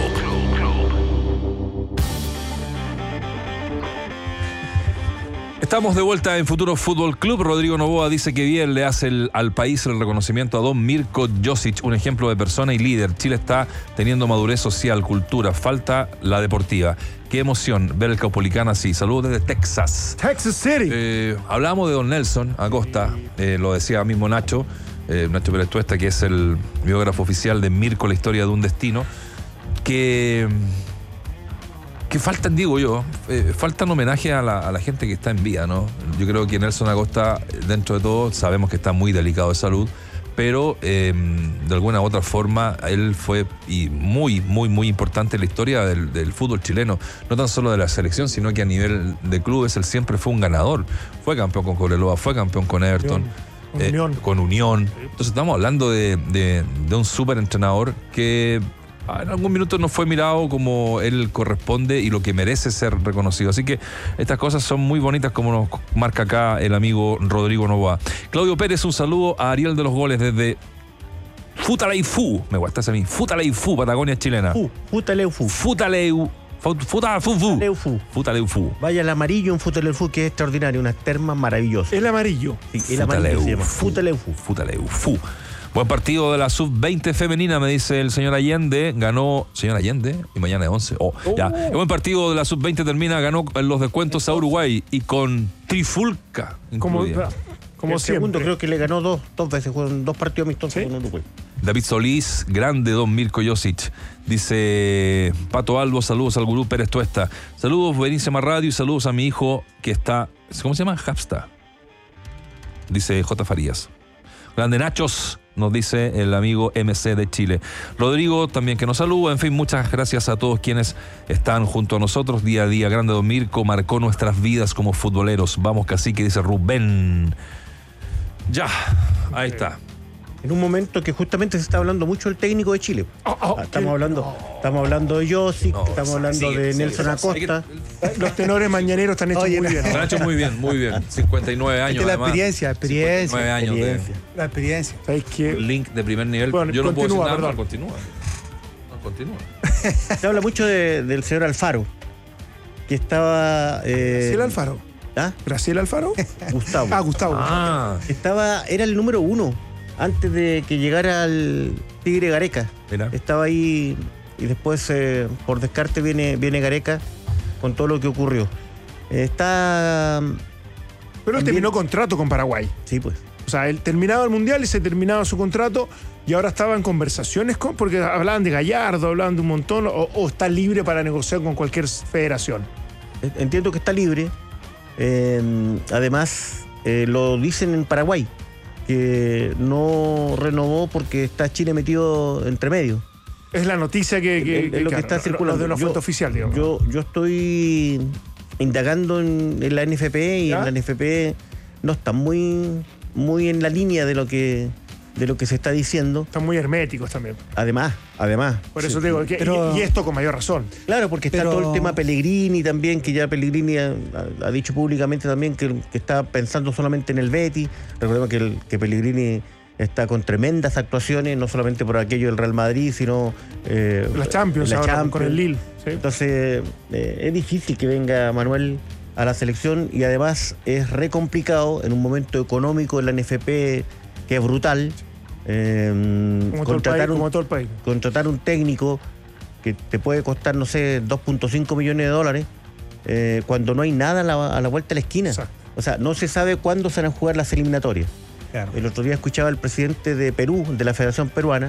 Estamos de vuelta en Futuro Fútbol Club. Rodrigo Novoa dice que bien le hace al país el reconocimiento a don Mirko Josic, un ejemplo de persona y líder. Chile está teniendo madurez social, cultura, falta la deportiva. Qué emoción ver el Caupolicán así. Saludos desde Texas. Texas City. Hablamos de don Nelson Acosta, lo decía mismo Nacho Pérez Tuesta, que es el biógrafo oficial de Mirko, la historia de un destino. que faltan, digo yo, faltan homenaje a la gente que está en vida, ¿no? Yo creo que Nelson Acosta, dentro de todo, sabemos que está muy delicado de salud, pero de alguna u otra forma él fue muy, muy, muy importante en la historia del fútbol chileno, no tan solo de la selección, sino que a nivel de clubes él siempre fue un ganador. Fue campeón con Cobreloa, fue campeón con Everton, con Unión. Entonces estamos hablando de un súper entrenador que en algún minuto no fue mirado como él corresponde y lo que merece ser reconocido. Así que estas cosas son muy bonitas, como nos marca acá el amigo Rodrigo Novoa. Claudio Pérez, un saludo a Ariel de los Goles desde Futaleufú. Me gusta ese a mí. Futaleufú, Patagonia chilena. Futaleufú. Futaleufú. Vaya el amarillo en Futaleufú, que es extraordinario, unas termas maravillosas. El amarillo. Sí, el amarillo se llama Futaleufú. Buen partido de la sub-20 femenina, me dice el señor Allende. Ganó, señor Allende, y mañana es 11. Ya. El buen partido de la sub-20 termina, ganó en los descuentos a Uruguay y con trifulca. Como el segundo creo que le ganó dos veces, fueron 2 partidos amistosos con Uruguay. David Solís, grande don Mirko Josic. Dice Pato Albo, saludos al gurú Pérez Tuesta. Saludos, buenísima radio, y saludos a mi hijo que está, ¿cómo se llama? Hapsta. Dice J. Farías. Grande Nachos, nos dice el amigo MC de Chile. Rodrigo también que nos saluda. En fin, muchas gracias a todos quienes están junto a nosotros día a día. Grande don Mirko, marcó nuestras vidas como futboleros. Vamos, cacique, dice Rubén. Ya, ahí está. En un momento que justamente se está hablando mucho del técnico de Chile. Estamos hablando de Josic, estamos hablando de Nelson Acosta. Los tenores mañaneros están hechos muy bien. Están hechos muy bien. 59 años. Es la además. experiencia. 59 años la experiencia. ¿Sabes qué? Link de primer nivel. Bueno, yo no puedo decir nada, perdón. Continúa. Se habla mucho del señor Alfaro, que estaba... ¿Graciela Alfaro? ¿Ah? ¿Graciela Alfaro? Gustavo. Gustavo. Era el número 1 antes de que llegara el Tigre Gareca. Mira. Estaba ahí y después por descarte viene Gareca con todo lo que ocurrió. Pero él también terminó contrato con Paraguay. Sí, pues. O sea, él terminaba el Mundial y se terminaba su contrato y ahora estaba en conversaciones porque hablaban de Gallardo, hablaban de un montón, o está libre para negociar con cualquier federación. Entiendo que está libre. Además, lo dicen en Paraguay, que no renovó porque está Chile metido entre medio. Es la noticia que es lo que está circulando. De una fuente oficial, digamos. Yo estoy indagando en la NFP y en la NFP no está muy en la línea de lo que se está diciendo. Están muy herméticos también. Además. Por eso te digo, y esto con mayor razón. Claro, porque está todo el tema Pellegrini también, que ya Pellegrini ha dicho públicamente también que está pensando solamente en el Betis. Recordemos que Pellegrini está con tremendas actuaciones, no solamente por aquello del Real Madrid, sino la Champions, con el Lille. ¿Sí? Entonces, es difícil que venga Manuel a la selección y además es re complicado en un momento económico en la NFP que es brutal. Contratar un técnico que te puede costar, no sé, 2.5 millones de dólares cuando no hay nada a la vuelta de la esquina. Exacto. O sea, no se sabe cuándo se van a jugar las eliminatorias. Claro. El otro día escuchaba al presidente de Perú, de la Federación Peruana,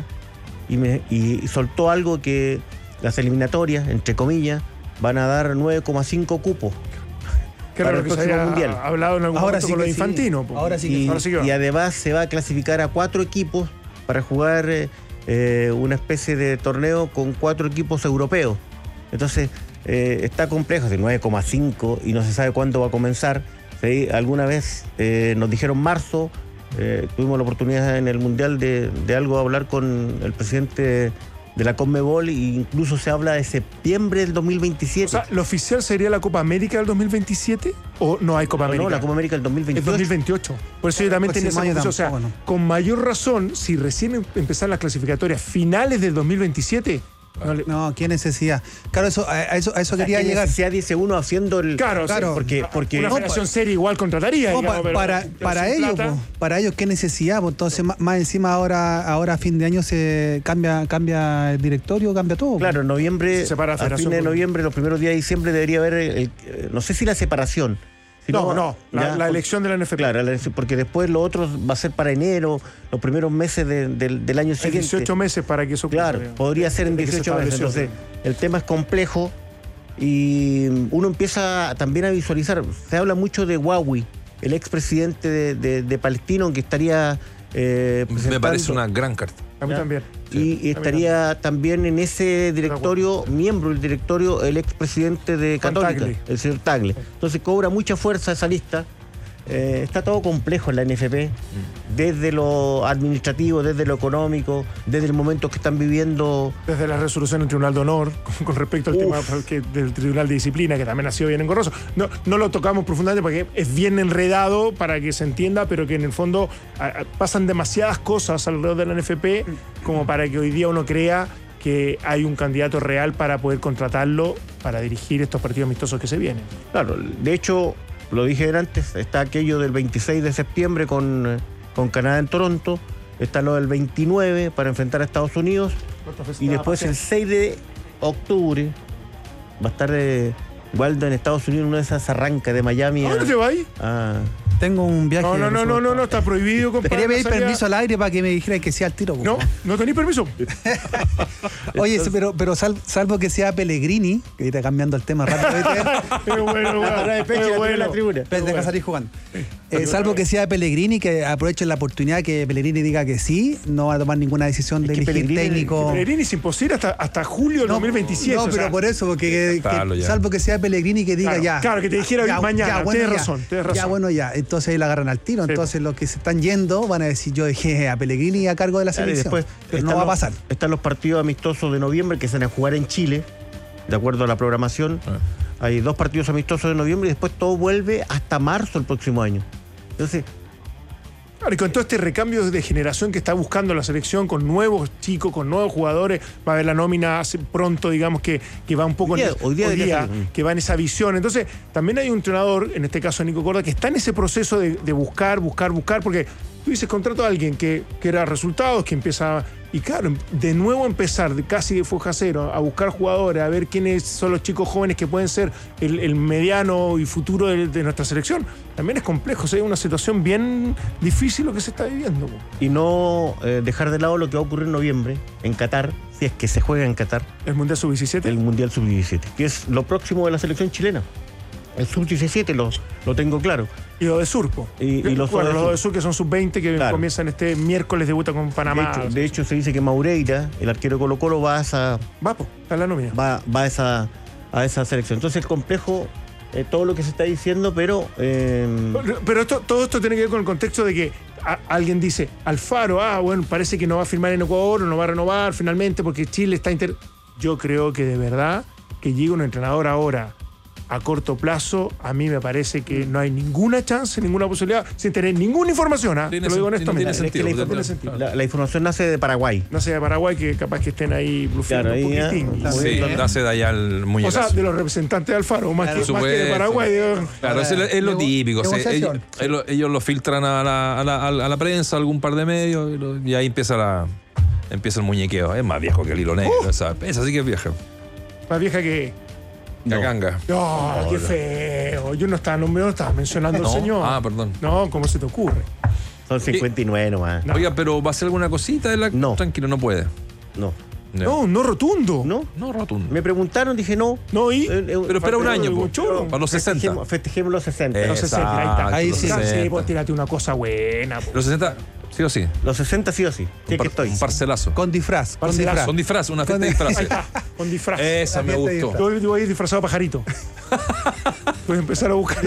y soltó algo que las eliminatorias, entre comillas, van a dar 9,5 cupos. Claro, que se haya mundial. Hablado en algún momento con lo Infantino. Sí. Ahora sí que y además se va a clasificar a 4 equipos para jugar una especie de torneo con 4 equipos europeos. Entonces, está complejo, de 9,5 y no se sabe cuándo va a comenzar. ¿Sí? Alguna vez nos dijeron marzo, tuvimos la oportunidad en el Mundial de algo hablar con el presidente de la Conmebol e incluso se habla de septiembre del 2027. O sea, ¿lo oficial sería la Copa América del 2027 o no hay Copa América? No, la Copa América del 2028. El 2028. Por eso yo también tenía esa confusión. O sea, con mayor razón, si recién empezaron las clasificatorias finales del 2027... No, qué necesidad. Claro, a eso quería llegar. Necesidad, dice uno, haciendo el... Claro. Porque una federación seria igual contrataría. No, digamos, para ellos, qué necesidad. Pues, entonces, más encima ahora a fin de año se cambia el directorio, cambia todo. Claro, en noviembre, a fin de noviembre, los primeros días de diciembre debería haber, no sé si la separación, Si la elección de la NFP. Claro, porque después lo otro va a ser para enero, los primeros meses del año siguiente. 18 meses para que eso ocurra. Claro, podría ser en 18 meses. Entonces, el tema es complejo y uno empieza también a visualizar. Se habla mucho de Huawei, el expresidente de Palestino, que estaría me parece una gran carta. A mí también. Y estaría también en ese directorio, miembro del directorio, el expresidente de Católica, el señor Tagle. Entonces cobra mucha fuerza esa lista. Está todo complejo en la NFP, desde lo administrativo, desde lo económico, desde el momento que están viviendo. Desde la resolución del Tribunal de Honor, con respecto al tema del Tribunal de Disciplina, que también ha sido bien engorroso. No lo tocamos profundamente porque es bien enredado para que se entienda, pero que en el fondo pasan demasiadas cosas alrededor de la NFP como para que hoy día uno crea que hay un candidato real para poder contratarlo para dirigir estos partidos amistosos que se vienen. Claro, de hecho, lo dije antes, está aquello del 26 de septiembre con Canadá en Toronto, está lo del 29 para enfrentar a Estados Unidos, y después el 6 de octubre va a estar Waldo en Estados Unidos, una de esas arrancas de Miami. ¿A dónde te vas? Tengo un viaje. No, está prohibido, compadre. Quería pedir permiso al aire para que me dijeran que sea al tiro. No tenéis permiso. Oye, pero salvo que sea Pellegrini, que está cambiando el tema rápido. Qué bueno. La tribuna. Deja salir jugando. Salvo que sea Pellegrini, que aprovechen la oportunidad que Pellegrini diga que sí, no va a tomar ninguna decisión de elegir técnico. Pellegrini es imposible hasta julio del 2027. No, pero por eso, porque salvo que sea Pellegrini que diga ya. Claro, que te dijera mañana. Tienes razón. Ya, bueno, ya. Entonces ahí la agarran al tiro. Entonces los que se están yendo van a decir, yo dejé a Pellegrini a cargo de la selección. Pero no va a pasar. Están los partidos amistosos de noviembre que se van a jugar en Chile, de acuerdo a la programación. Hay 2 partidos amistosos de noviembre y después todo vuelve hasta marzo el próximo año. Entonces, claro, y con todo este recambio de generación que está buscando la selección, con nuevos chicos, con nuevos jugadores, va a haber la nómina pronto, digamos, que va un poco hoy día, que va en esa visión. Entonces, también hay un entrenador, en este caso Nico Corda, que está en ese proceso de buscar, porque tú dices, contrato a alguien que era resultados, que empieza. Y claro, de nuevo empezar casi de foja cero a buscar jugadores, a ver quiénes son los chicos jóvenes que pueden ser el mediano y futuro de nuestra selección, también es complejo. O sea, es una situación bien difícil lo que se está viviendo. Y no dejar de lado lo que va a ocurrir en noviembre en Qatar, si es que se juega en Qatar. ¿El Mundial Sub-17? El Mundial Sub-17, que es lo próximo de la selección chilena. El Sub-17 lo tengo claro. Y lo de Surpo. Y los de Sur, que son Sub-20, que comienzan este miércoles, debuta con Panamá. De hecho, se dice que Maureira, el arquero Colo-Colo, va a esa. Está en la nómina. Va a esa selección. Entonces, el complejo, todo lo que se está diciendo, pero. Pero todo esto tiene que ver con el contexto de que alguien dice, Alfaro, bueno, parece que no va a firmar en Ecuador, o no va a renovar finalmente, porque Chile está. Yo creo que de verdad que llegue un entrenador ahora a corto plazo, a mí me parece que no hay ninguna chance, ninguna posibilidad, sin tener ninguna información. Te lo digo honestamente. La información nace de Paraguay. Nace de Paraguay, que capaz que estén ahí blufeando un poquitín. Sí, nace de allá el muñecazo. O sea, de los representantes de Alfaro, más que de Paraguay. Claro, es lo típico. Ellos lo filtran a la prensa, algún par de medios, y ahí empieza el muñequeo. Es más viejo que el hilo negro, esa sí que es vieja. Más vieja que Cacanga. No, qué feo. Yo no estaba mencionando al señor. Perdón. No, ¿cómo se te ocurre? Son 59 nomás. Oiga, pero ¿va a hacer alguna cosita de la? No. Tranquilo, no puede. No rotundo. No rotundo. Me preguntaron, dije no. No, pero espera un año, para los 60. Festejemos los 60. Los 60, ahí está. Ahí sí, pues tírate una cosa buena. Los 60, sí o sí. Los 60 sí o sí. Un parcelazo. Con disfraz. Con disfraz, una fiesta de disfraces. Con disfraz. Esa me gustó. Yo voy a ir disfrazado pajarito. Voy a empezar a buscar.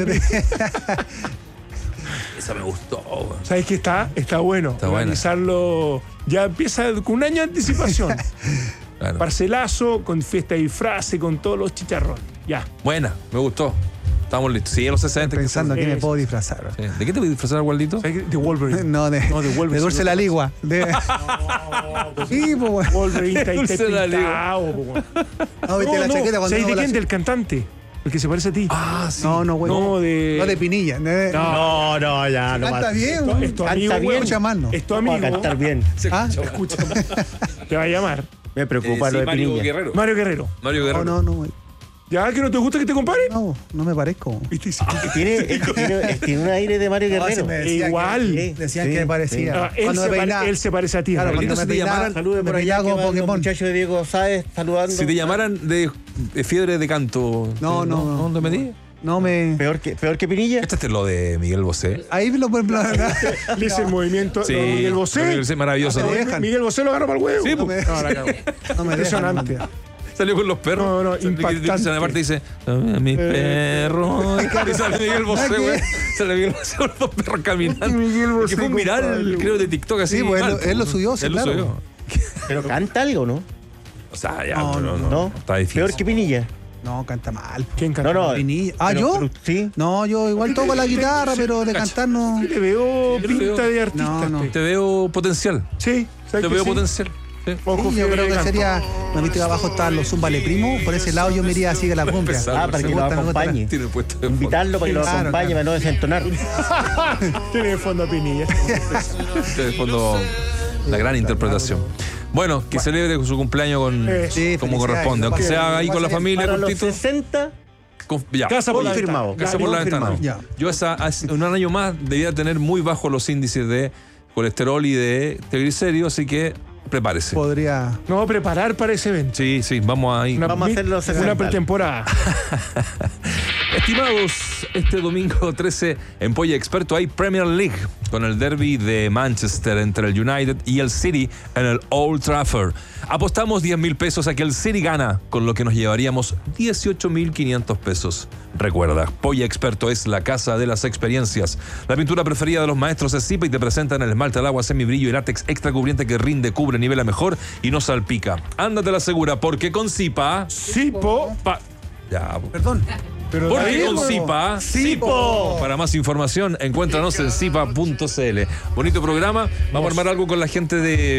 Esa me gustó. ¿Sabes qué está? Está bueno. Está organizarlo. Ya empieza con un año de anticipación. Claro. Parcelazo, con fiesta de disfraces, con todos los chicharrones. Ya. Buena, me gustó. Estamos listos. Sí, a los 60. Estoy pensando que me puedo disfrazar. Sí. ¿De qué te voy a disfrazar, Waldito? De Wolverine. No, de Wolverine. De Dulce la Ligua. Sí, pues. Wolverine está Dulce la Ligua. No, viste la chaqueta cuando. ¿Sabes de quién? Del cantante. El que se parece a ti. Sí. No, güey. No, de Pinilla. No, ya. Canta bien, güey. Es tu amigo, güey. Escucha más, ¿no? Es tu amigo. Va a cantar bien. Escucha. Te va a llamar. Me preocupa lo de Mario Pinilla. Guerrero. Mario Guerrero. Mario Guerrero. No, güey. ¿Ya que no te gusta que te comparen? No, no me parezco. Tiene un aire de Mario Guerrero. Igual. Decían que me parecía. Él se parece a ti. Claro, Raulito. cuando me peinaba, Saludos por me allá peinaba como con Pokémon. muchacho de Diego Sáez saludando. Si te llamaran de fiebre de canto, No. ¿dónde me di? No me. Peor que Pinilla. Este es lo de Miguel Bosé. Ahí lo pueden hablar. Le hice el movimiento. Sí, Miguel Bosé. maravilloso. Miguel Bosé lo agarró para el huevo. Sí, No me, No, la cago. no me Impresionante. Salió con los perros. No, impactante. Aparte dice, mi perro. Y sale Miguel Bosé, güey. Sale Miguel Bosé con los perros caminando. Miguel Bosé, Que fue un viral, creo, de TikTok así. Sí, pues mal, él lo subió, sí, él lo claro. subió. Pero canta algo, ¿no? O sea, ya, No. Está difícil. Peor que Pinilla. No, canta mal. ¿Quién canta? No. Pinilla. Pero- ¿Yo? pero sí. No, yo igual toco la guitarra, pero de cantar no. Le veo pinta de artista. No. Te veo potencial. Sí, Te veo potencial. Sí. Ojo, Sí, yo creo que canto. sería. Me viste que abajo estaban los Zumbale Primo. Por ese lado yo me iría así que la cumbia. Empezar. Para que lo acompañe. Tiene el puesto de fondo. Invitarlo para que lo Claro, acompañe, claro. para no desentonar. Tiene de fondo a Pinilla. Este de fondo, la gran interpretación. Bueno, que celebre su cumpleaños con, Sí, como felicidades. corresponde. Aunque sea ahí con la familia, Para los cortito. 60, Ya. Casa por la confirmado. ventana. Casa por la ventana. Ya. Yo un año más debía tener muy bajos los índices de colesterol y de triglicéridos, así que prepárese. Podría. No, preparar para ese evento. Sí, vamos ahí. Vamos a hacer los Una 60. pretemporada. Estimados, este domingo 13 en Polla Experto hay Premier League con el derby de Manchester entre el United y el City en el Old Trafford. Apostamos 10.000 pesos a que el City gana, con lo que nos llevaríamos 18.500 pesos. Recuerda, Polla Experto es la casa de las experiencias. La pintura preferida de los maestros es Zipa y te presentan el esmalte al agua semibrillo y látex extra cubriente que rinde, cubre, nivela mejor y no salpica. Ándate la segura, porque con Zipa... Sipo. Ya, Perdón. Pero porque David, con Zipa, Zipo. Para más información, encuéntranos en zipa.cl. Bonito programa. Vamos a armar algo con la gente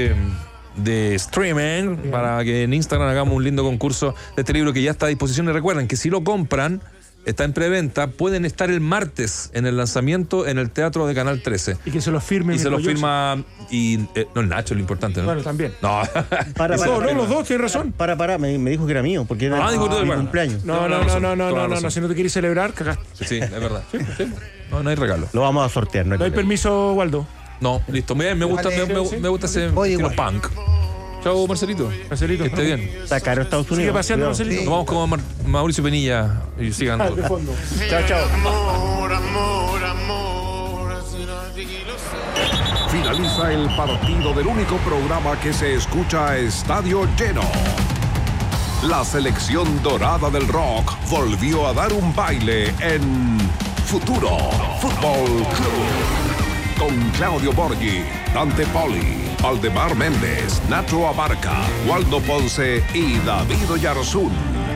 de streaming para que en Instagram hagamos un lindo concurso de este libro que ya está a disposición. Y recuerden que si lo compran, está en preventa, pueden estar el martes en el lanzamiento en el Teatro de Canal 13. Y que se lo firme. Y se lo Mirko firma no, Nacho, lo importante, ¿no? Bueno, también. No. Para, Los dos, tienes razón. Para, me dijo que era mío, porque era dijo mi bueno. cumpleaños. No, si no te quieres celebrar, cagaste. Sí, es verdad. Sí. No hay regalo. Lo vamos a sortear, no hay No hay problema. permiso, Waldo. No, listo. Me gusta, me gusta ese Voy estilo igual. punk. Chao, Marcelito. Marcelito. Que esté bien. Está caro Estados Unidos. Sigue paseando, Cuidado. Marcelito. Nos vamos con Mauricio Penilla y sigan. De fondo. Chao. Finaliza el partido del único programa que se escucha a estadio lleno. La selección dorada del rock volvió a dar un baile en Futuro Fútbol Club. Con Claudio Borghi, Dante Poli, Valdemar Méndez, Nacho Abarca, Waldo Ponce y David Oyarzún.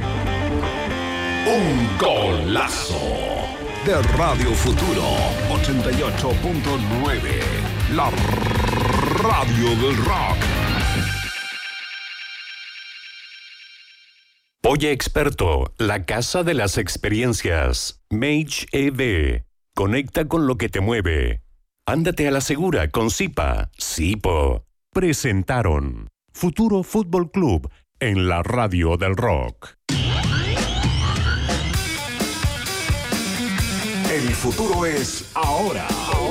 Un golazo de Radio Futuro 88.9. La radio del rock. Polla Experto, la casa de las experiencias. Mage EV. Conecta con lo que te mueve. Ándate a la segura con Zipa. Zipo. Presentaron Futuro Fútbol Club en la radio del rock. El futuro es ahora.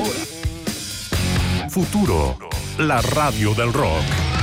Futuro, la radio del rock.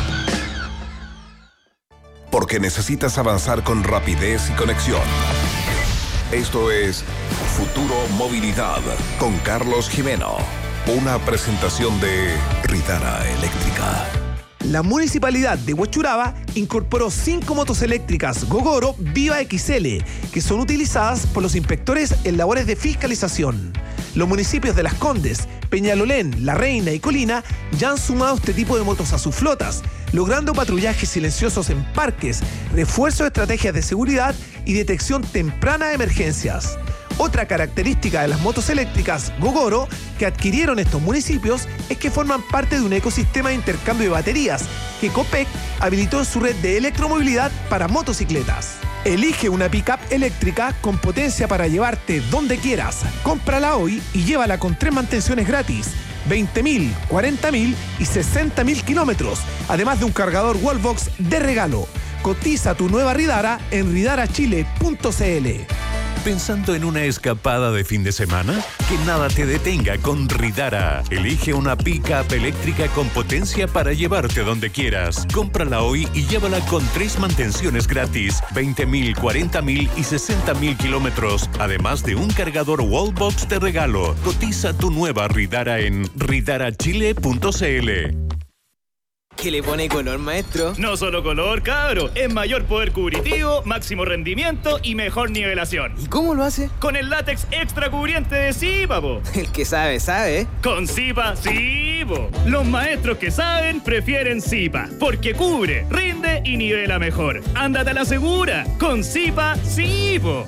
Porque necesitas avanzar con rapidez y conexión. Esto es Futuro Movilidad con Carlos Jimeno. Una presentación de Ridara Eléctrica. La Municipalidad de Huachuraba incorporó 5 motos eléctricas Gogoro Viva XL, que son utilizadas por los inspectores en labores de fiscalización. Los municipios de Las Condes, Peñalolén, La Reina y Colina ya han sumado este tipo de motos a sus flotas, logrando patrullajes silenciosos en parques, refuerzo de estrategias de seguridad y detección temprana de emergencias. Otra característica de las motos eléctricas Gogoro que adquirieron estos municipios es que forman parte de un ecosistema de intercambio de baterías que Copec habilitó en su red de electromovilidad para motocicletas. Elige una pickup eléctrica con potencia para llevarte donde quieras. Cómprala hoy y llévala con 3 mantenciones gratis. 20.000, 40.000 y 60.000 kilómetros, además de un cargador Wallbox de regalo. Cotiza tu nueva Ridara en ridarachile.cl. ¿Pensando en una escapada de fin de semana? Que nada te detenga con Ridara. Elige una pick-up eléctrica con potencia para llevarte donde quieras. Cómprala hoy y llévala con 3 mantenciones gratis, 20.000, 40.000 y 60.000 kilómetros, además de un cargador Wallbox de regalo. Cotiza tu nueva Ridara en ridarachile.cl. ¿Qué le pone color, maestro? No solo color, cabro. Es mayor poder cubritivo, máximo rendimiento y mejor nivelación. ¿Y cómo lo hace? Con el látex extra cubriente de Zipa, po. El que sabe, sabe. Con Zipa, sí, po. Los maestros que saben prefieren Zipa, porque cubre, rinde y nivela mejor. Ándate a la segura. Con Zipa, sí, po.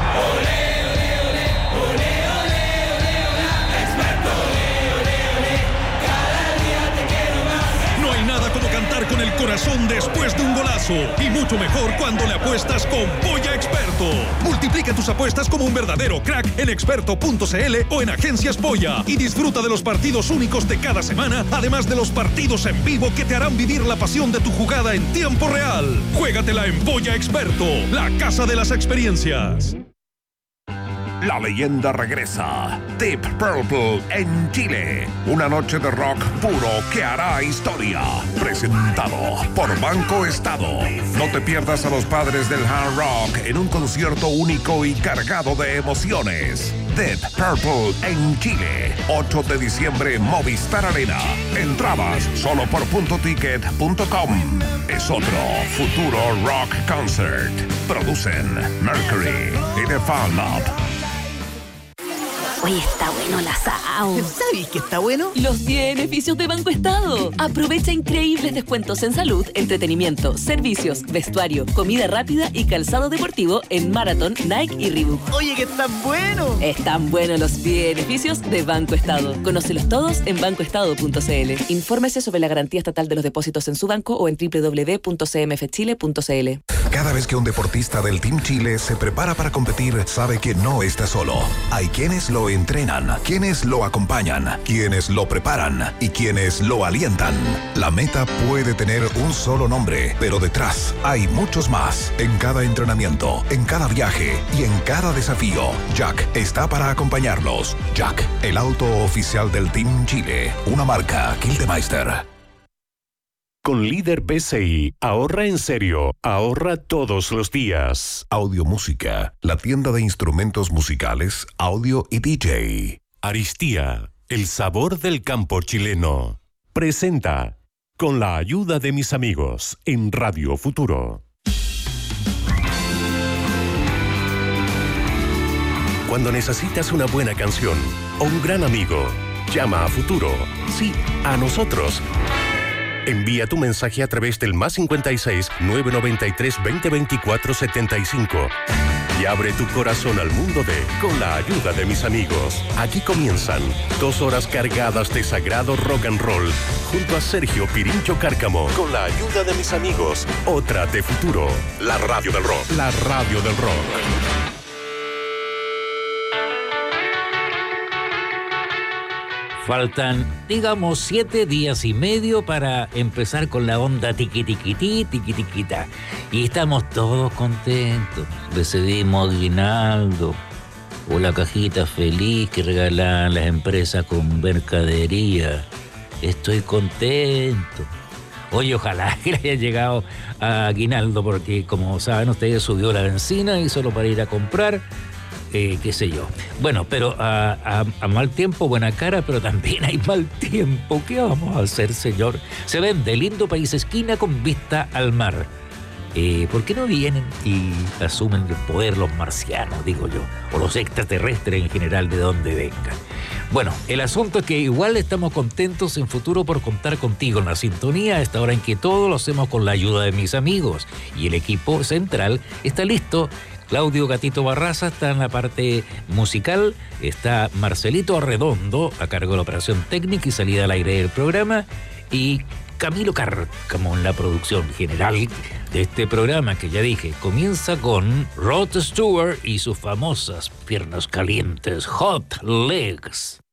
Con el corazón después de un golazo y mucho mejor cuando le apuestas con Polla Experto. Multiplica tus apuestas como un verdadero crack en experto.cl o en Agencias Polla y disfruta de los partidos únicos de cada semana, además de los partidos en vivo que te harán vivir la pasión de tu jugada en tiempo real. Juégatela en Polla Experto, la casa de las experiencias. La leyenda regresa. Deep Purple en Chile. Una noche de rock puro que hará historia. Presentado por Banco Estado. No te pierdas a los padres del hard rock en un concierto único y cargado de emociones. Deep Purple en Chile. 8 de diciembre, Movistar Arena. Entradas solo por puntoticket.com. Es otro futuro rock concert. Producen Mercury y The Fan Lab. Oye, está bueno el asado. ¿Sabéis que está bueno? Los beneficios de Banco Estado. Aprovecha increíbles descuentos en salud, entretenimiento, servicios, vestuario, comida rápida y calzado deportivo en Marathon, Nike y Reebok. Oye, que están buenos. Están buenos los beneficios de Banco Estado. Conócelos todos en bancoestado.cl. Infórmese sobre la garantía estatal de los depósitos en su banco o en www.cmfchile.cl. Cada vez que un deportista del Team Chile se prepara para competir, sabe que no está solo. Hay quienes lo entrenan, quienes lo acompañan, quienes lo preparan y quienes lo alientan. La meta puede tener un solo nombre, pero detrás hay muchos más. En cada entrenamiento, en cada viaje y en cada desafío, Jack está para acompañarlos. Jack, el auto oficial del Team Chile, una marca Gildemeister. Con Líder PCI, ahorra en serio, ahorra todos los días. Audio Música, la tienda de instrumentos musicales, audio y DJ. Aristía, el sabor del campo chileno. Presenta, con la ayuda de mis amigos, en Radio Futuro. Cuando necesitas una buena canción o un gran amigo, llama a Futuro. Sí, a nosotros. Envía tu mensaje a través del +56 993 2024 75 y abre tu corazón al mundo de Con la ayuda de mis amigos. Aquí comienzan 2 horas cargadas de sagrado rock and roll junto a Sergio Pirincho Cárcamo. Con la ayuda de mis amigos, otra de Futuro, la radio del rock. La radio del rock. Faltan, digamos, 7 días y medio para empezar con la onda tiquitiquití, tiquitiquita. Y estamos todos contentos. Recibimos aguinaldo o la cajita feliz que regalan las empresas con mercadería. Estoy contento. Oye, ojalá que le haya llegado a aguinaldo porque, como saben ustedes, subió la benzina y solo para ir a comprar... qué sé yo. Bueno, pero a mal tiempo, buena cara, pero también hay mal tiempo. ¿Qué vamos a hacer, señor? Se vende lindo país esquina con vista al mar. ¿Por qué no vienen y asumen el poder los marcianos, digo yo? O los extraterrestres en general, de donde vengan. Bueno, el asunto es que igual estamos contentos en Futuro por contar contigo en la sintonía a esta hora en que todo lo hacemos con la ayuda de mis amigos. Y el equipo central está listo. Claudio Gatito Barraza está en la parte musical, está Marcelito Arredondo a cargo de la operación técnica y salida al aire del programa, y Camilo Cárcamo en la producción general de este programa que ya dije, comienza con Rod Stewart y sus famosas piernas calientes, Hot Legs.